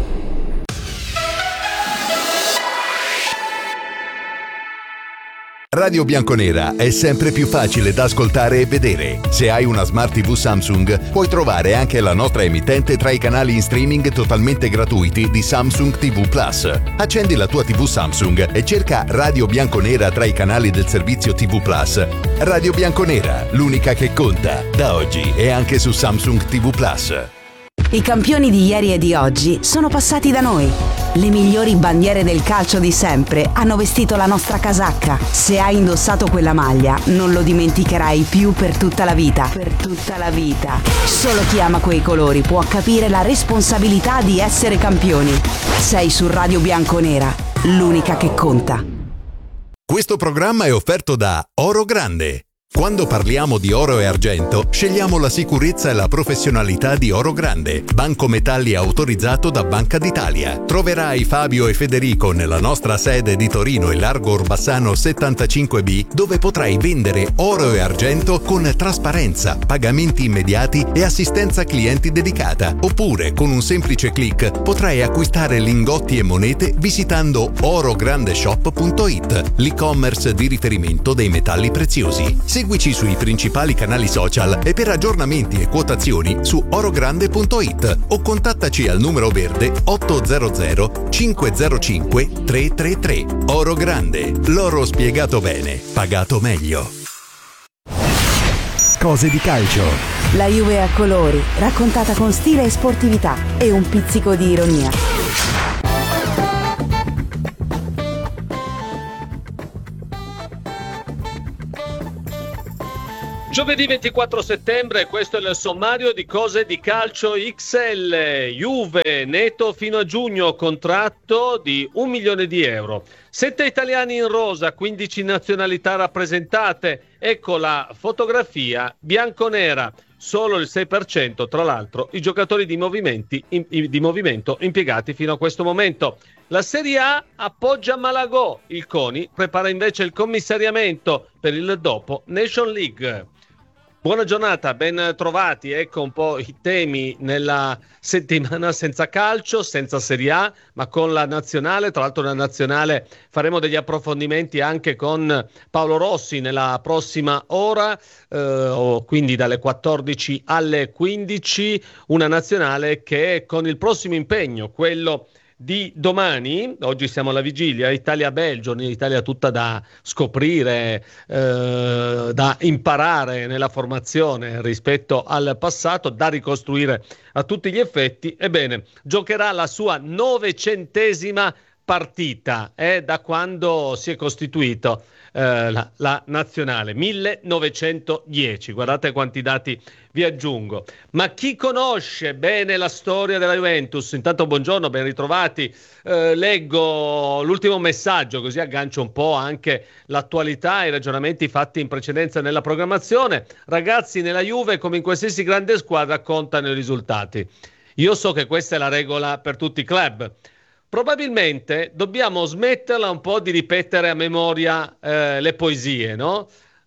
Radio Bianconera è sempre più facile da ascoltare e vedere. Se hai una Smart tivù Samsung, puoi trovare anche la nostra emittente tra i canali in streaming totalmente gratuiti di Samsung tivù Plus. Accendi la tua tivù Samsung e cerca Radio Bianconera tra i canali del servizio tivù Plus. Radio Bianconera, l'unica che conta, da oggi e anche su Samsung tivù Plus. I campioni di ieri e di oggi sono passati da noi. Le migliori bandiere del calcio di sempre hanno vestito la nostra casacca. Se hai indossato quella maglia, non lo dimenticherai più per tutta la vita. Per tutta la vita. Solo chi ama quei colori può capire la responsabilità di essere campioni. Sei su Radio Bianconera, l'unica che conta. Questo programma è offerto da Oro Grande. Quando parliamo di oro e argento, scegliamo la sicurezza e la professionalità di Oro Grande, banco metalli autorizzato da Banca d'Italia. Troverai Fabio e Federico nella nostra sede di Torino e Largo Orbassano settantacinque B, dove potrai vendere oro e argento con trasparenza, pagamenti immediati e assistenza clienti dedicata. Oppure, con un semplice click, potrai acquistare lingotti e monete visitando orograndeshop punto it, l'e-commerce di riferimento dei metalli preziosi. Seguici sui principali canali social e per aggiornamenti e quotazioni su orogrande punto it o contattaci al numero verde ottocento cinquecentocinque trecentotrentatré. Oro Grande, l'oro spiegato bene, pagato meglio. Cose di calcio. La Juve a colori, raccontata con stile e sportività e un pizzico di ironia. Giovedì ventiquattro settembre, questo è il sommario di Cose di Calcio X L. Juve, netto fino a giugno, contratto di un milione di euro. Sette italiani in rosa, quindici nazionalità rappresentate. Ecco la fotografia bianconera. Solo il sei per cento, tra l'altro, i giocatori di, movimenti, in, di movimento impiegati fino a questo momento. La Serie A appoggia Malagò. Il CONI prepara invece il commissariamento per il dopo Nation League. Buona giornata, ben trovati. Ecco un po' i temi nella settimana senza calcio, senza Serie A, ma con la nazionale. Tra l'altro la nazionale faremo degli approfondimenti anche con Paolo Rossi nella prossima ora, eh, o quindi dalle quattordici alle quindici, una nazionale che con il prossimo impegno, quello di domani, oggi siamo alla vigilia, Italia-Belgio, un'Italia tutta da scoprire, eh, da imparare nella formazione rispetto al passato, da ricostruire a tutti gli effetti. Ebbene, giocherà la sua novecentesima partita eh, da quando si è costituito eh, la, la nazionale, millenovecentodieci. Guardate quanti dati vi aggiungo. Ma chi conosce bene la storia della Juventus? Intanto buongiorno, ben ritrovati. Eh, leggo l'ultimo messaggio, così aggancio un po' anche l'attualità e i ragionamenti fatti in precedenza nella programmazione. Ragazzi, nella Juve, come in qualsiasi grande squadra, contano i risultati. Io so che questa è la regola per tutti i club. Probabilmente dobbiamo smetterla un po' di ripetere a memoria eh, le poesie, no?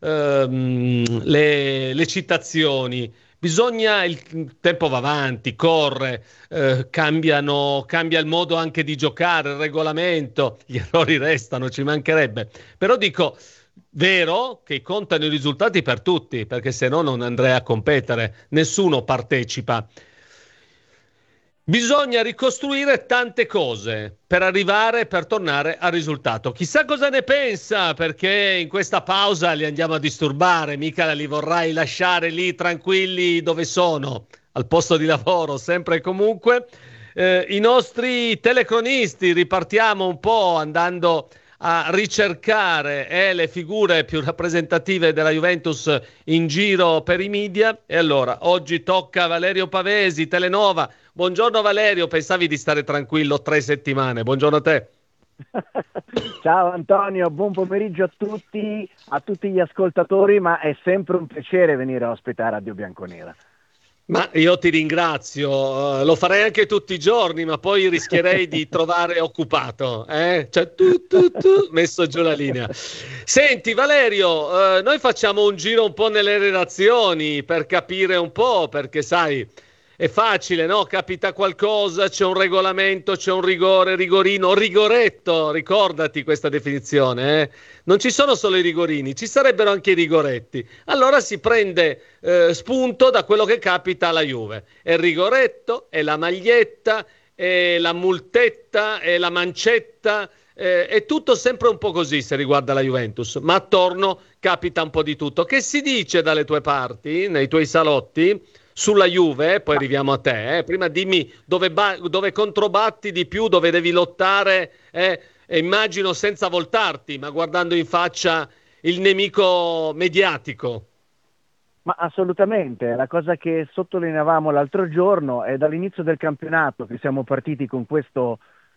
Ehm, le, le citazioni. Bisogna, il tempo va avanti, corre, eh, cambiano, cambia il modo anche di giocare, il regolamento, gli errori restano, ci mancherebbe. Però dico, vero che contano i risultati per tutti, perché se no non andrei a competere, nessuno partecipa. Bisogna ricostruire tante cose per arrivare, per tornare al risultato. Chissà cosa ne pensa, perché in questa pausa li andiamo a disturbare, mica li vorrai lasciare lì tranquilli dove sono, al posto di lavoro, sempre e comunque. Eh, i nostri telecronisti, ripartiamo un po' andando a ricercare eh, le figure più rappresentative della Juventus in giro per i media. E allora, oggi tocca a Valerio Pavesi, Telenova. Buongiorno Valerio, pensavi di stare tranquillo tre settimane? Buongiorno a te. Ciao Antonio, buon pomeriggio a tutti, a tutti gli ascoltatori, ma è sempre un piacere venire a ospitare Radio Bianconera. Ma io ti ringrazio, uh, lo farei anche tutti i giorni, ma poi rischierei di trovare occupato, eh? Cioè tu, tu, tu, messo giù la linea. Senti Valerio, uh, noi facciamo un giro un po' nelle redazioni per capire un po', perché sai, è facile, no? Capita qualcosa, c'è un regolamento, c'è un rigore, rigorino, rigoretto, ricordati questa definizione, eh? Non ci sono solo i rigorini, ci sarebbero anche i rigoretti. Allora si prende eh, spunto da quello che capita alla Juve. È il rigoretto, è la maglietta, è la multetta, è la mancetta, eh, è tutto sempre un po' così se riguarda la Juventus, ma attorno capita un po' di tutto. Che si dice dalle tue parti, nei tuoi salotti, sulla Juve? Poi arriviamo a te, eh. Prima dimmi dove, ba- dove controbatti di più, dove devi lottare, eh. E immagino senza voltarti, ma guardando in faccia il nemico mediatico. Ma assolutamente, la cosa che sottolineavamo l'altro giorno è dall'inizio del campionato che siamo partiti con questo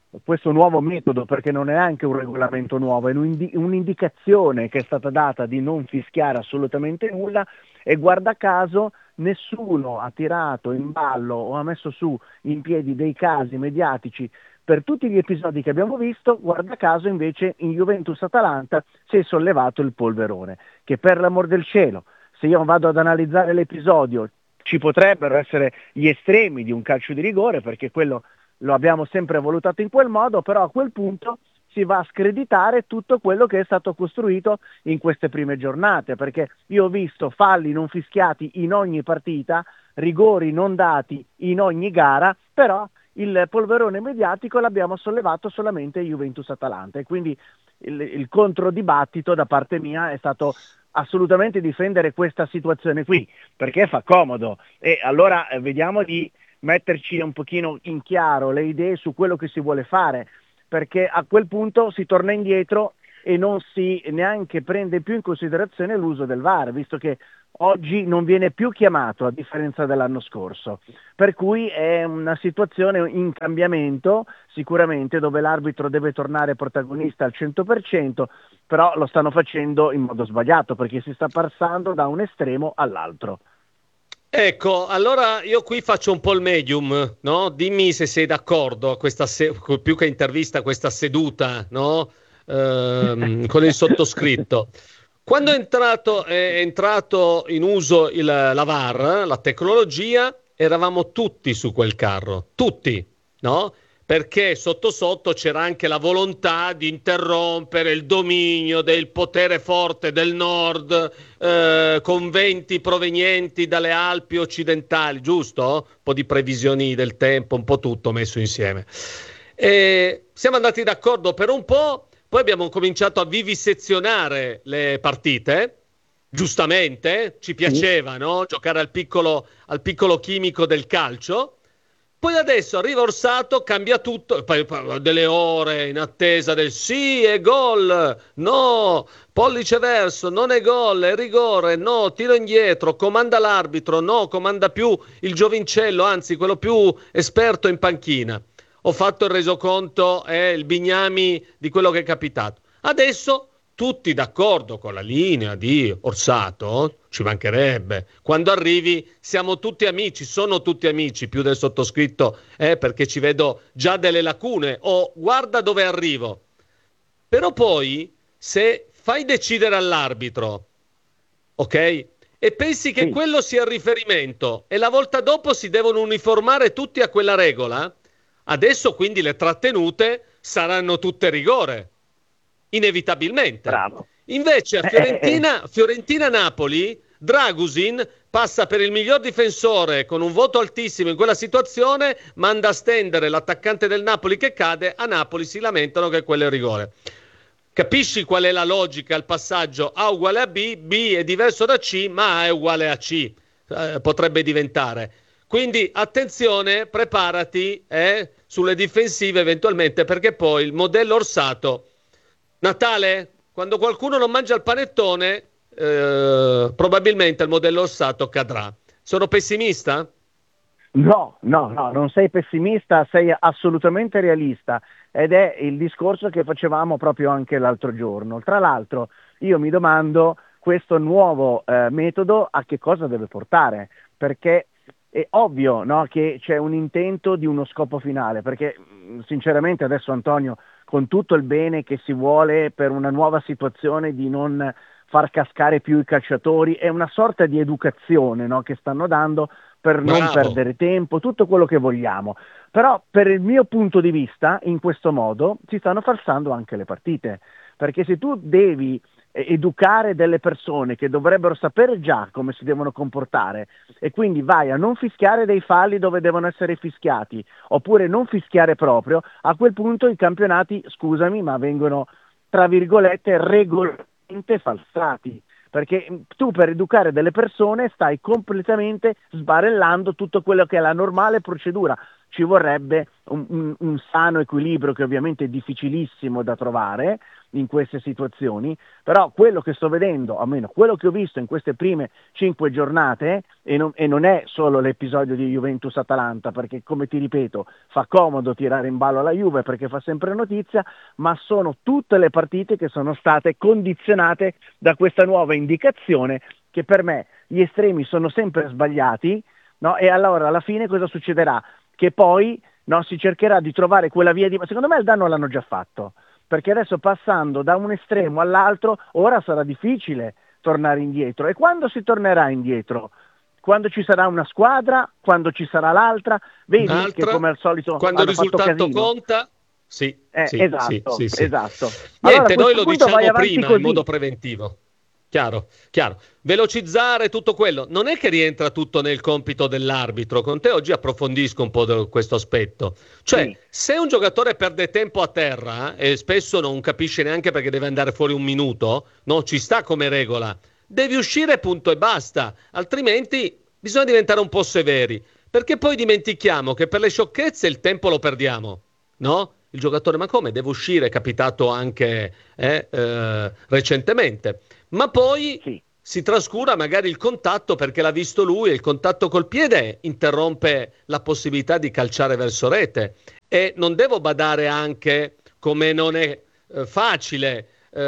questo nuovo metodo, perché non è anche un regolamento nuovo, è un'indi- un'indicazione che è stata data di non fischiare assolutamente nulla, e guarda caso nessuno ha tirato in ballo o ha messo su in piedi dei casi mediatici per tutti gli episodi che abbiamo visto. Guarda caso invece in Juventus-Atalanta si è sollevato il polverone, che per l'amor del cielo, se io vado ad analizzare l'episodio, ci potrebbero essere gli estremi di un calcio di rigore, perché quello lo abbiamo sempre valutato in quel modo, però a quel punto si va a screditare tutto quello che è stato costruito in queste prime giornate, perché io ho visto falli non fischiati in ogni partita, rigori non dati in ogni gara, però il polverone mediatico l'abbiamo sollevato solamente Juventus-Atalanta, e quindi il, il controdibattito da parte mia è stato assolutamente difendere questa situazione qui, perché fa comodo, e allora eh, vediamo di metterci un pochino in chiaro le idee su quello che si vuole fare, perché a quel punto si torna indietro e non si neanche prende più in considerazione l'uso del V A R, visto che oggi non viene più chiamato, a differenza dell'anno scorso, per cui è una situazione in cambiamento sicuramente, dove l'arbitro deve tornare protagonista al cento per cento, però lo stanno facendo in modo sbagliato, perché si sta passando da un estremo all'altro. Ecco, allora io qui faccio un po' il medium, no? Dimmi se sei d'accordo a questa se- più che intervista, questa seduta, no? Ehm, con il sottoscritto. Quando è entrato, è entrato in uso il, la V A R, la tecnologia, eravamo tutti su quel carro, tutti, no? Perché sotto sotto c'era anche la volontà di interrompere il dominio del potere forte del nord, eh, con venti provenienti dalle Alpi occidentali, giusto? Un po' di previsioni del tempo, un po' tutto messo insieme. E siamo andati d'accordo per un po', poi abbiamo cominciato a vivisezionare le partite, giustamente, ci piaceva, no? Giocare al piccolo, al piccolo chimico del calcio. Poi adesso arriva Orsato, cambia tutto, poi, poi delle ore in attesa del sì, è gol, no, pollice verso, non è gol, è rigore, no, tiro indietro, comanda l'arbitro, no, comanda più il giovincello, anzi quello più esperto in panchina. Ho fatto il resoconto e eh, il bignami di quello che è capitato. Adesso tutti d'accordo con la linea di Orsato, ci mancherebbe. Quando arrivi siamo tutti amici, sono tutti amici, più del sottoscritto, eh, perché ci vedo già delle lacune, o oh, guarda dove arrivo. Però poi, se fai decidere all'arbitro, ok? E pensi che sì, quello sia il riferimento, e la volta dopo si devono uniformare tutti a quella regola, adesso quindi le trattenute saranno tutte rigore. Inevitabilmente. Bravo. Invece a Fiorentina, Fiorentina-Napoli, Dragusin passa per il miglior difensore con un voto altissimo in quella situazione, manda a stendere l'attaccante del Napoli che cade, a Napoli si lamentano che quello è rigore. Capisci qual è la logica al passaggio A uguale a B, B è diverso da C, ma A è uguale a C, eh, potrebbe diventare. Quindi attenzione, preparati eh, sulle difensive eventualmente, perché poi il modello Orsato, Natale, quando qualcuno non mangia il panettone, eh, probabilmente il modello Orsato cadrà. Sono pessimista? No, no, no, non sei pessimista, sei assolutamente realista, ed è il discorso che facevamo proprio anche l'altro giorno. Tra l'altro io mi domando questo nuovo eh, metodo a che cosa deve portare, perché è ovvio, no, che c'è un intento di uno scopo finale, perché sinceramente adesso, Antonio, con tutto il bene che si vuole per una nuova situazione di non far cascare più i calciatori, è una sorta di educazione, no, che stanno dando per non Bravo. perdere tempo, tutto quello che vogliamo. Però per il mio punto di vista, in questo modo si stanno falsando anche le partite, perché se tu devi educare delle persone che dovrebbero sapere già come si devono comportare, e quindi vai a non fischiare dei falli dove devono essere fischiati, oppure non fischiare proprio, a quel punto i campionati, scusami, ma vengono, tra virgolette, regolarmente falsati, perché tu per educare delle persone stai completamente sbarellando tutto quello che è la normale procedura. ci vorrebbe un, un, un sano equilibrio che ovviamente è difficilissimo da trovare in queste situazioni, però quello che sto vedendo, almeno quello che ho visto in queste prime cinque giornate, e non, e non è solo l'episodio di Juventus-Atalanta, perché come ti ripeto fa comodo tirare in ballo la Juve perché fa sempre notizia, ma sono tutte le partite che sono state condizionate da questa nuova indicazione che per me gli estremi sono sempre sbagliati, no? E allora alla fine cosa succederà? Che poi no, si cercherà di trovare quella via di... Ma secondo me il danno l'hanno già fatto, perché adesso passando da un estremo all'altro, ora sarà difficile tornare indietro. E quando si tornerà indietro? Quando ci sarà una squadra, quando ci sarà l'altra, vedi Un'altra, che come al solito quando il risultato casino. conta, sì, eh, sì, esatto, sì, sì, esatto. Niente, Allora, noi lo punto diciamo vai prima così. in modo preventivo. Chiaro, chiaro. Velocizzare tutto quello non è che rientra tutto nel compito dell'arbitro. Con te oggi approfondisco un po' de- questo aspetto. Cioè, sì. Se un giocatore perde tempo a terra e spesso non capisce neanche perché deve andare fuori un minuto, no, ci sta come regola. Devi uscire, punto e basta. Altrimenti bisogna diventare un po' severi, perché poi dimentichiamo che per le sciocchezze il tempo lo perdiamo, no? Il giocatore, ma come? Deve uscire, è capitato anche eh, eh, recentemente. Ma poi sì. si trascura magari il contatto perché l'ha visto lui e il contatto col piede interrompe la possibilità di calciare verso rete. E non devo badare anche come non è eh, facile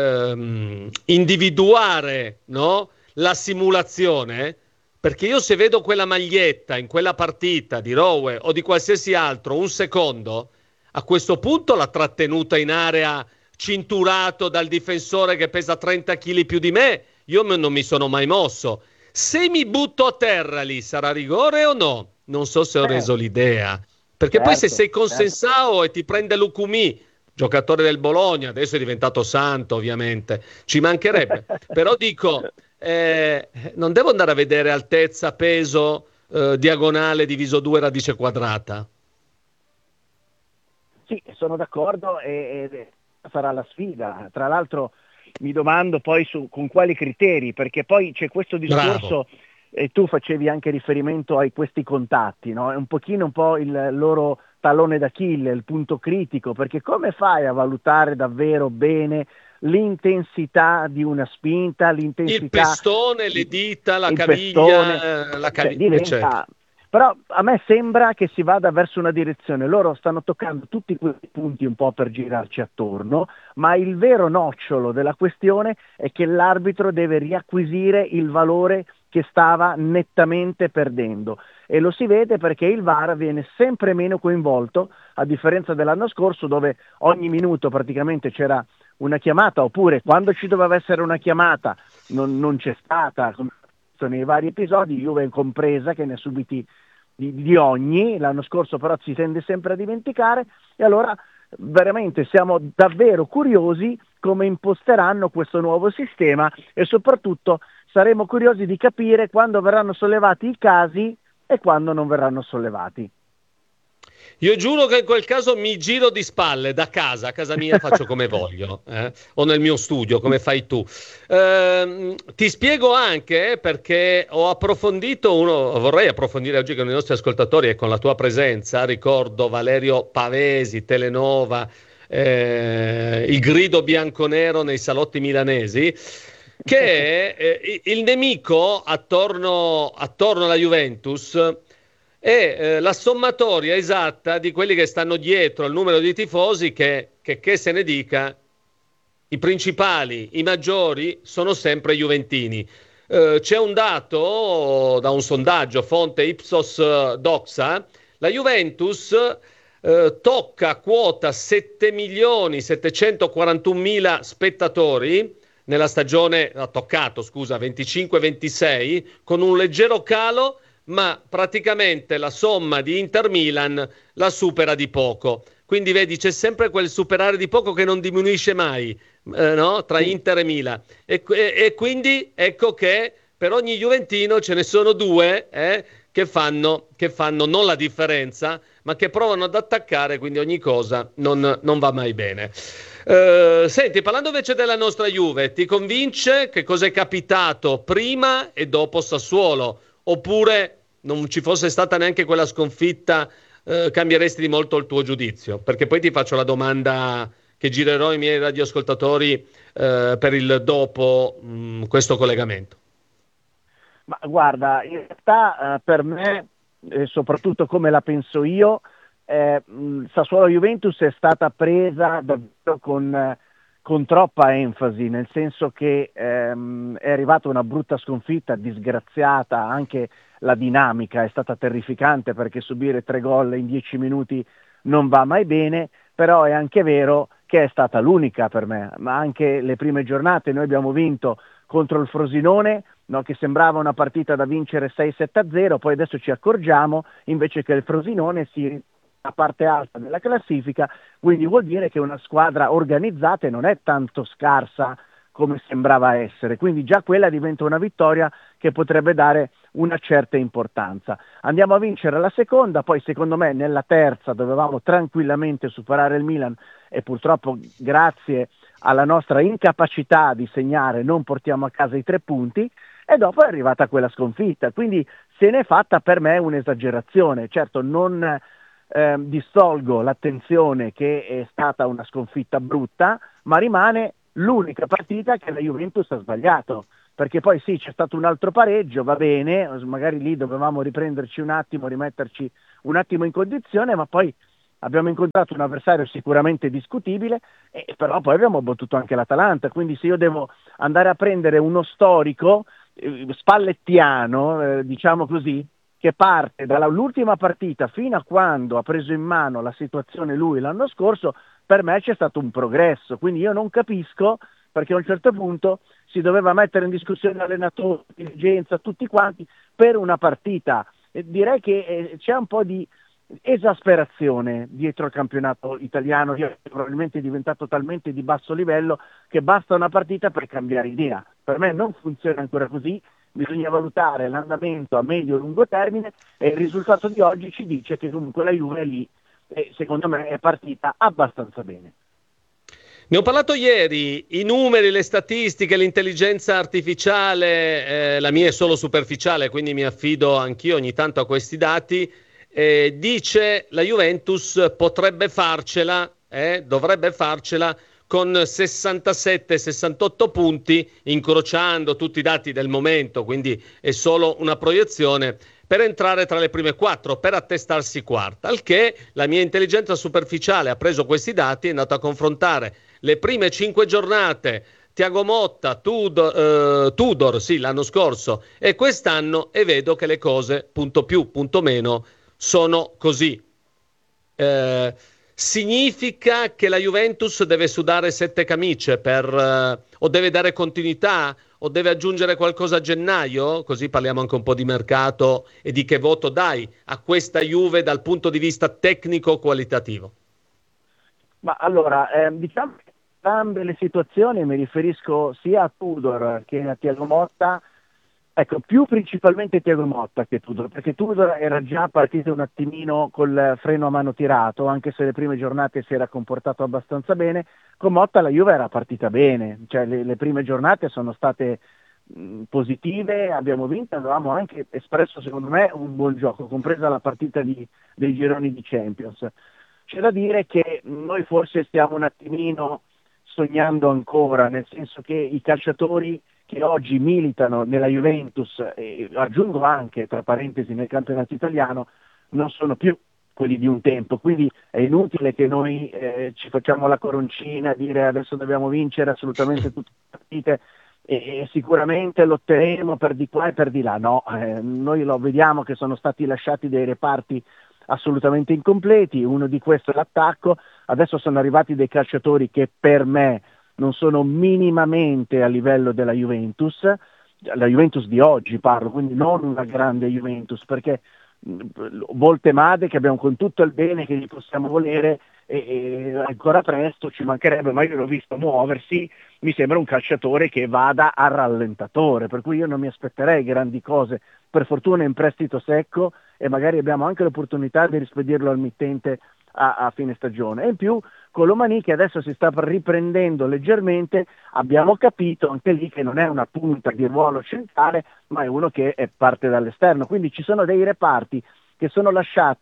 ehm, individuare, no? La simulazione, perché io se vedo quella maglietta in quella partita di Rowe o di qualsiasi altro un secondo, a questo punto l'ha trattenuta in area cinturato dal difensore che pesa trenta chili più di me, io non mi sono mai mosso. Se mi butto a terra lì, sarà rigore o no? Non so se ho eh. reso l'idea. Perché certo, poi se sei con certo. Sensao e ti prende Lucumì, giocatore del Bologna, adesso è diventato santo ovviamente, ci mancherebbe. Però dico, eh, non devo andare a vedere altezza, peso, eh, diagonale diviso due radice quadrata. Sì, sono d'accordo e... e... sarà la sfida. Tra l'altro mi domando poi su con quali criteri, perché poi c'è questo discorso e tu facevi anche riferimento a questi contatti, no? È un pochino un po' il loro tallone d'Achille, il punto critico, perché come fai a valutare davvero bene l'intensità di una spinta, l'intensità, il pestone, le dita, la caviglia, pestone, la caviglia, cioè, diventa... certo. Però a me sembra che si vada verso una direzione, loro stanno toccando tutti questi punti un po' per girarci attorno, ma il vero nocciolo della questione è che l'arbitro deve riacquisire il valore che stava nettamente perdendo, e lo si vede perché il V A R viene sempre meno coinvolto, a differenza dell'anno scorso dove ogni minuto praticamente c'era una chiamata, oppure quando ci doveva essere una chiamata non, non c'è stata, nei vari episodi, Juve compresa, che ne ha subiti di, di ogni, l'anno scorso però si tende sempre a dimenticare, e allora veramente siamo davvero curiosi come imposteranno questo nuovo sistema, e soprattutto saremo curiosi di capire quando verranno sollevati i casi e quando non verranno sollevati. Io giuro che in quel caso mi giro di spalle da casa, a casa mia faccio come voglio, eh? o nel mio studio come fai tu. Eh, ti spiego anche perché ho approfondito, uno, vorrei approfondire oggi con i nostri ascoltatori e con la tua presenza, ricordo Valerio Pavesi, Telenova, eh, il grido bianconero nei salotti milanesi, che eh, il nemico attorno, attorno alla Juventus è eh, la sommatoria esatta di quelli che stanno dietro al numero di tifosi che, che, che se ne dica, i principali, i maggiori sono sempre juventini. Eh, c'è un dato da un sondaggio, fonte Ipsos Doxa, la Juventus eh, tocca quota sette milioni settecentoquarantunomila spettatori nella stagione, ha toccato scusa, venticinque ventisei, con un leggero calo, ma praticamente la somma di Inter-Milan la supera di poco. Quindi vedi, c'è sempre quel superare di poco che non diminuisce mai, eh, no? Tra Inter e Milan. E, e, e quindi ecco che per ogni juventino ce ne sono due eh, che fanno, che fanno non la differenza, ma che provano ad attaccare, quindi ogni cosa non, non va mai bene. Uh, senti, parlando invece della nostra Juve, ti convince che cosa è capitato prima e dopo Sassuolo? Oppure non ci fosse stata neanche quella sconfitta eh, cambieresti di molto il tuo giudizio? Perché poi ti faccio la domanda che girerò ai miei radioascoltatori eh, per il dopo mh, questo collegamento. Ma guarda, in realtà eh, per me, eh, soprattutto come la penso io, eh, Sassuolo-Juventus è stata presa davvero con, eh, con troppa enfasi, nel senso che ehm, è arrivata una brutta sconfitta, disgraziata, anche la dinamica è stata terrificante perché subire tre gol in dieci minuti non va mai bene, però è anche vero che è stata l'unica per me, ma anche le prime giornate noi abbiamo vinto contro il Frosinone, no, che sembrava una partita da vincere sei sette a zero, poi adesso ci accorgiamo invece che il Frosinone si a parte alta della classifica, quindi vuol dire che una squadra organizzata non è tanto scarsa come sembrava essere, quindi già quella diventa una vittoria che potrebbe dare una certa importanza. Andiamo a vincere la seconda, poi secondo me nella terza dovevamo tranquillamente superare il Milan e purtroppo grazie alla nostra incapacità di segnare non portiamo a casa i tre punti e dopo è arrivata quella sconfitta, quindi se n'è fatta per me un'esagerazione. Certo non eh, distolgo l'attenzione che è stata una sconfitta brutta, ma rimane l'unica partita che la Juventus ha sbagliato, perché poi sì, c'è stato un altro pareggio, va bene, magari lì dovevamo riprenderci un attimo, rimetterci un attimo in condizione, ma poi abbiamo incontrato un avversario sicuramente discutibile, e però poi abbiamo battuto anche l'Atalanta, quindi se io devo andare a prendere uno storico eh, spallettiano, eh, diciamo così, che parte dall'ultima partita fino a quando ha preso in mano la situazione lui l'anno scorso, per me c'è stato un progresso, quindi io non capisco perché a un certo punto si doveva mettere in discussione l'allenatore, la dirigenza, tutti quanti per una partita. E direi che eh, c'è un po' di esasperazione dietro il campionato italiano, che probabilmente è diventato talmente di basso livello che basta una partita per cambiare idea. Per me non funziona ancora così, bisogna valutare l'andamento a medio e lungo termine e il risultato di oggi ci dice che comunque la Juve è lì e secondo me è partita abbastanza bene. Ne ho parlato ieri, i numeri, le statistiche, l'intelligenza artificiale, eh, la mia è solo superficiale, quindi mi affido anch'io ogni tanto a questi dati, eh, dice la Juventus potrebbe farcela, eh, dovrebbe farcela con sessantasette sessantotto punti, incrociando tutti i dati del momento, quindi è solo una proiezione, per entrare tra le prime quattro, per attestarsi quarta, al che la mia intelligenza superficiale ha preso questi dati e è andata a confrontare le prime cinque giornate, Thiago Motta, Tudor, eh, Tudor sì, l'anno scorso, e quest'anno, e vedo che le cose, punto più, punto meno, sono così. Eh, significa che la Juventus deve sudare sette camicie per, eh, o deve dare continuità, o deve aggiungere qualcosa a gennaio? Così parliamo anche un po' di mercato e di che voto dai a questa Juve dal punto di vista tecnico-qualitativo. Ma allora, eh, diciamo che entrambe le situazioni, mi riferisco sia a Tudor che a Thiago Motta, ecco, più principalmente Thiago Motta che Tudor, perché Tudor era già partito un attimino col freno a mano tirato, anche se le prime giornate si era comportato abbastanza bene. Con Motta la Juve era partita bene, cioè le, le prime giornate sono state mh, positive, abbiamo vinto, avevamo anche espresso secondo me un buon gioco, compresa la partita di, dei gironi di Champions. C'è da dire che noi forse stiamo un attimino sognando ancora, nel senso che i calciatori che oggi militano nella Juventus, e aggiungo anche tra parentesi nel campionato italiano, non sono più quelli di un tempo, quindi è inutile che noi eh, ci facciamo la coroncina, dire adesso dobbiamo vincere assolutamente tutte le partite e, e sicuramente lotteremo per di qua e per di là. No, eh, noi lo vediamo che sono stati lasciati dei reparti assolutamente incompleti, uno di questi è l'attacco, adesso sono arrivati dei calciatori che per me non sono minimamente a livello della Juventus, la Juventus di oggi parlo, quindi non una grande Juventus, perché Voltemade, che abbiamo con tutto il bene che gli possiamo volere, e, e ancora presto, ci mancherebbe, ma io l'ho visto muoversi, mi sembra un calciatore che vada a rallentatore, per cui io non mi aspetterei grandi cose. Per fortuna è in prestito secco e magari abbiamo anche l'opportunità di rispedirlo al mittente a, a fine stagione. E in più Colomani, che adesso si sta riprendendo leggermente, abbiamo capito anche lì che non è una punta di ruolo centrale, ma è uno che è parte dall'esterno, quindi ci sono dei reparti che sono lasciati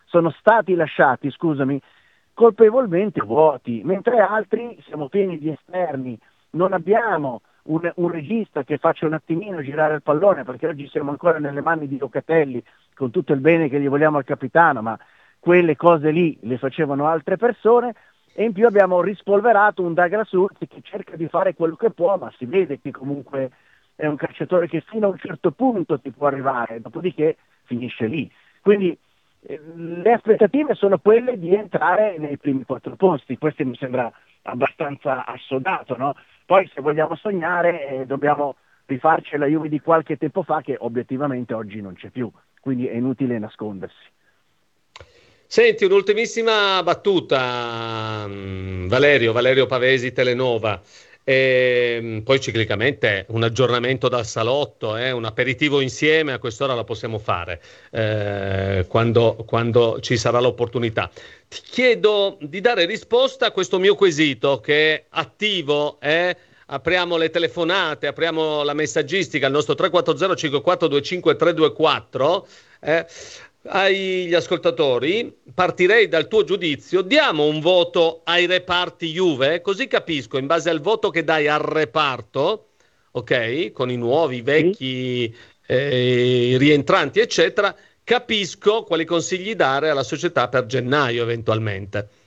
sono stati lasciati, scusami, colpevolmente vuoti, mentre altri siamo pieni di esterni, non abbiamo un, un regista che faccia un attimino girare il pallone, perché oggi siamo ancora nelle mani di Locatelli, con tutto il bene che gli vogliamo al capitano, ma quelle cose lì le facevano altre persone. E in più abbiamo rispolverato un Douglas Urz che cerca di fare quello che può, ma si vede che comunque è un calciatore che fino a un certo punto ti può arrivare, dopodiché finisce lì. Quindi eh, le aspettative sono quelle di entrare nei primi quattro posti, questo mi sembra abbastanza assodato, no? Poi se vogliamo sognare eh, dobbiamo rifarci la Juve di qualche tempo fa, che obiettivamente oggi non c'è più, quindi è inutile nascondersi. Senti, un'ultimissima battuta, Valerio, Valerio Pavesi, Telenova, e poi ciclicamente un aggiornamento dal salotto, eh, un aperitivo insieme, a quest'ora la possiamo fare, eh, quando, quando ci sarà l'opportunità. Ti chiedo di dare risposta a questo mio quesito che è attivo, eh? Apriamo le telefonate, apriamo la messaggistica al nostro tre quattro zero cinque quattro due cinque tre due quattro, eh? Agli ascoltatori, partirei dal tuo giudizio. Diamo un voto ai reparti Juve, così capisco in base al voto che dai al reparto, ok, con i nuovi, i vecchi, eh, i rientranti eccetera, capisco quali consigli dare alla società per gennaio eventualmente.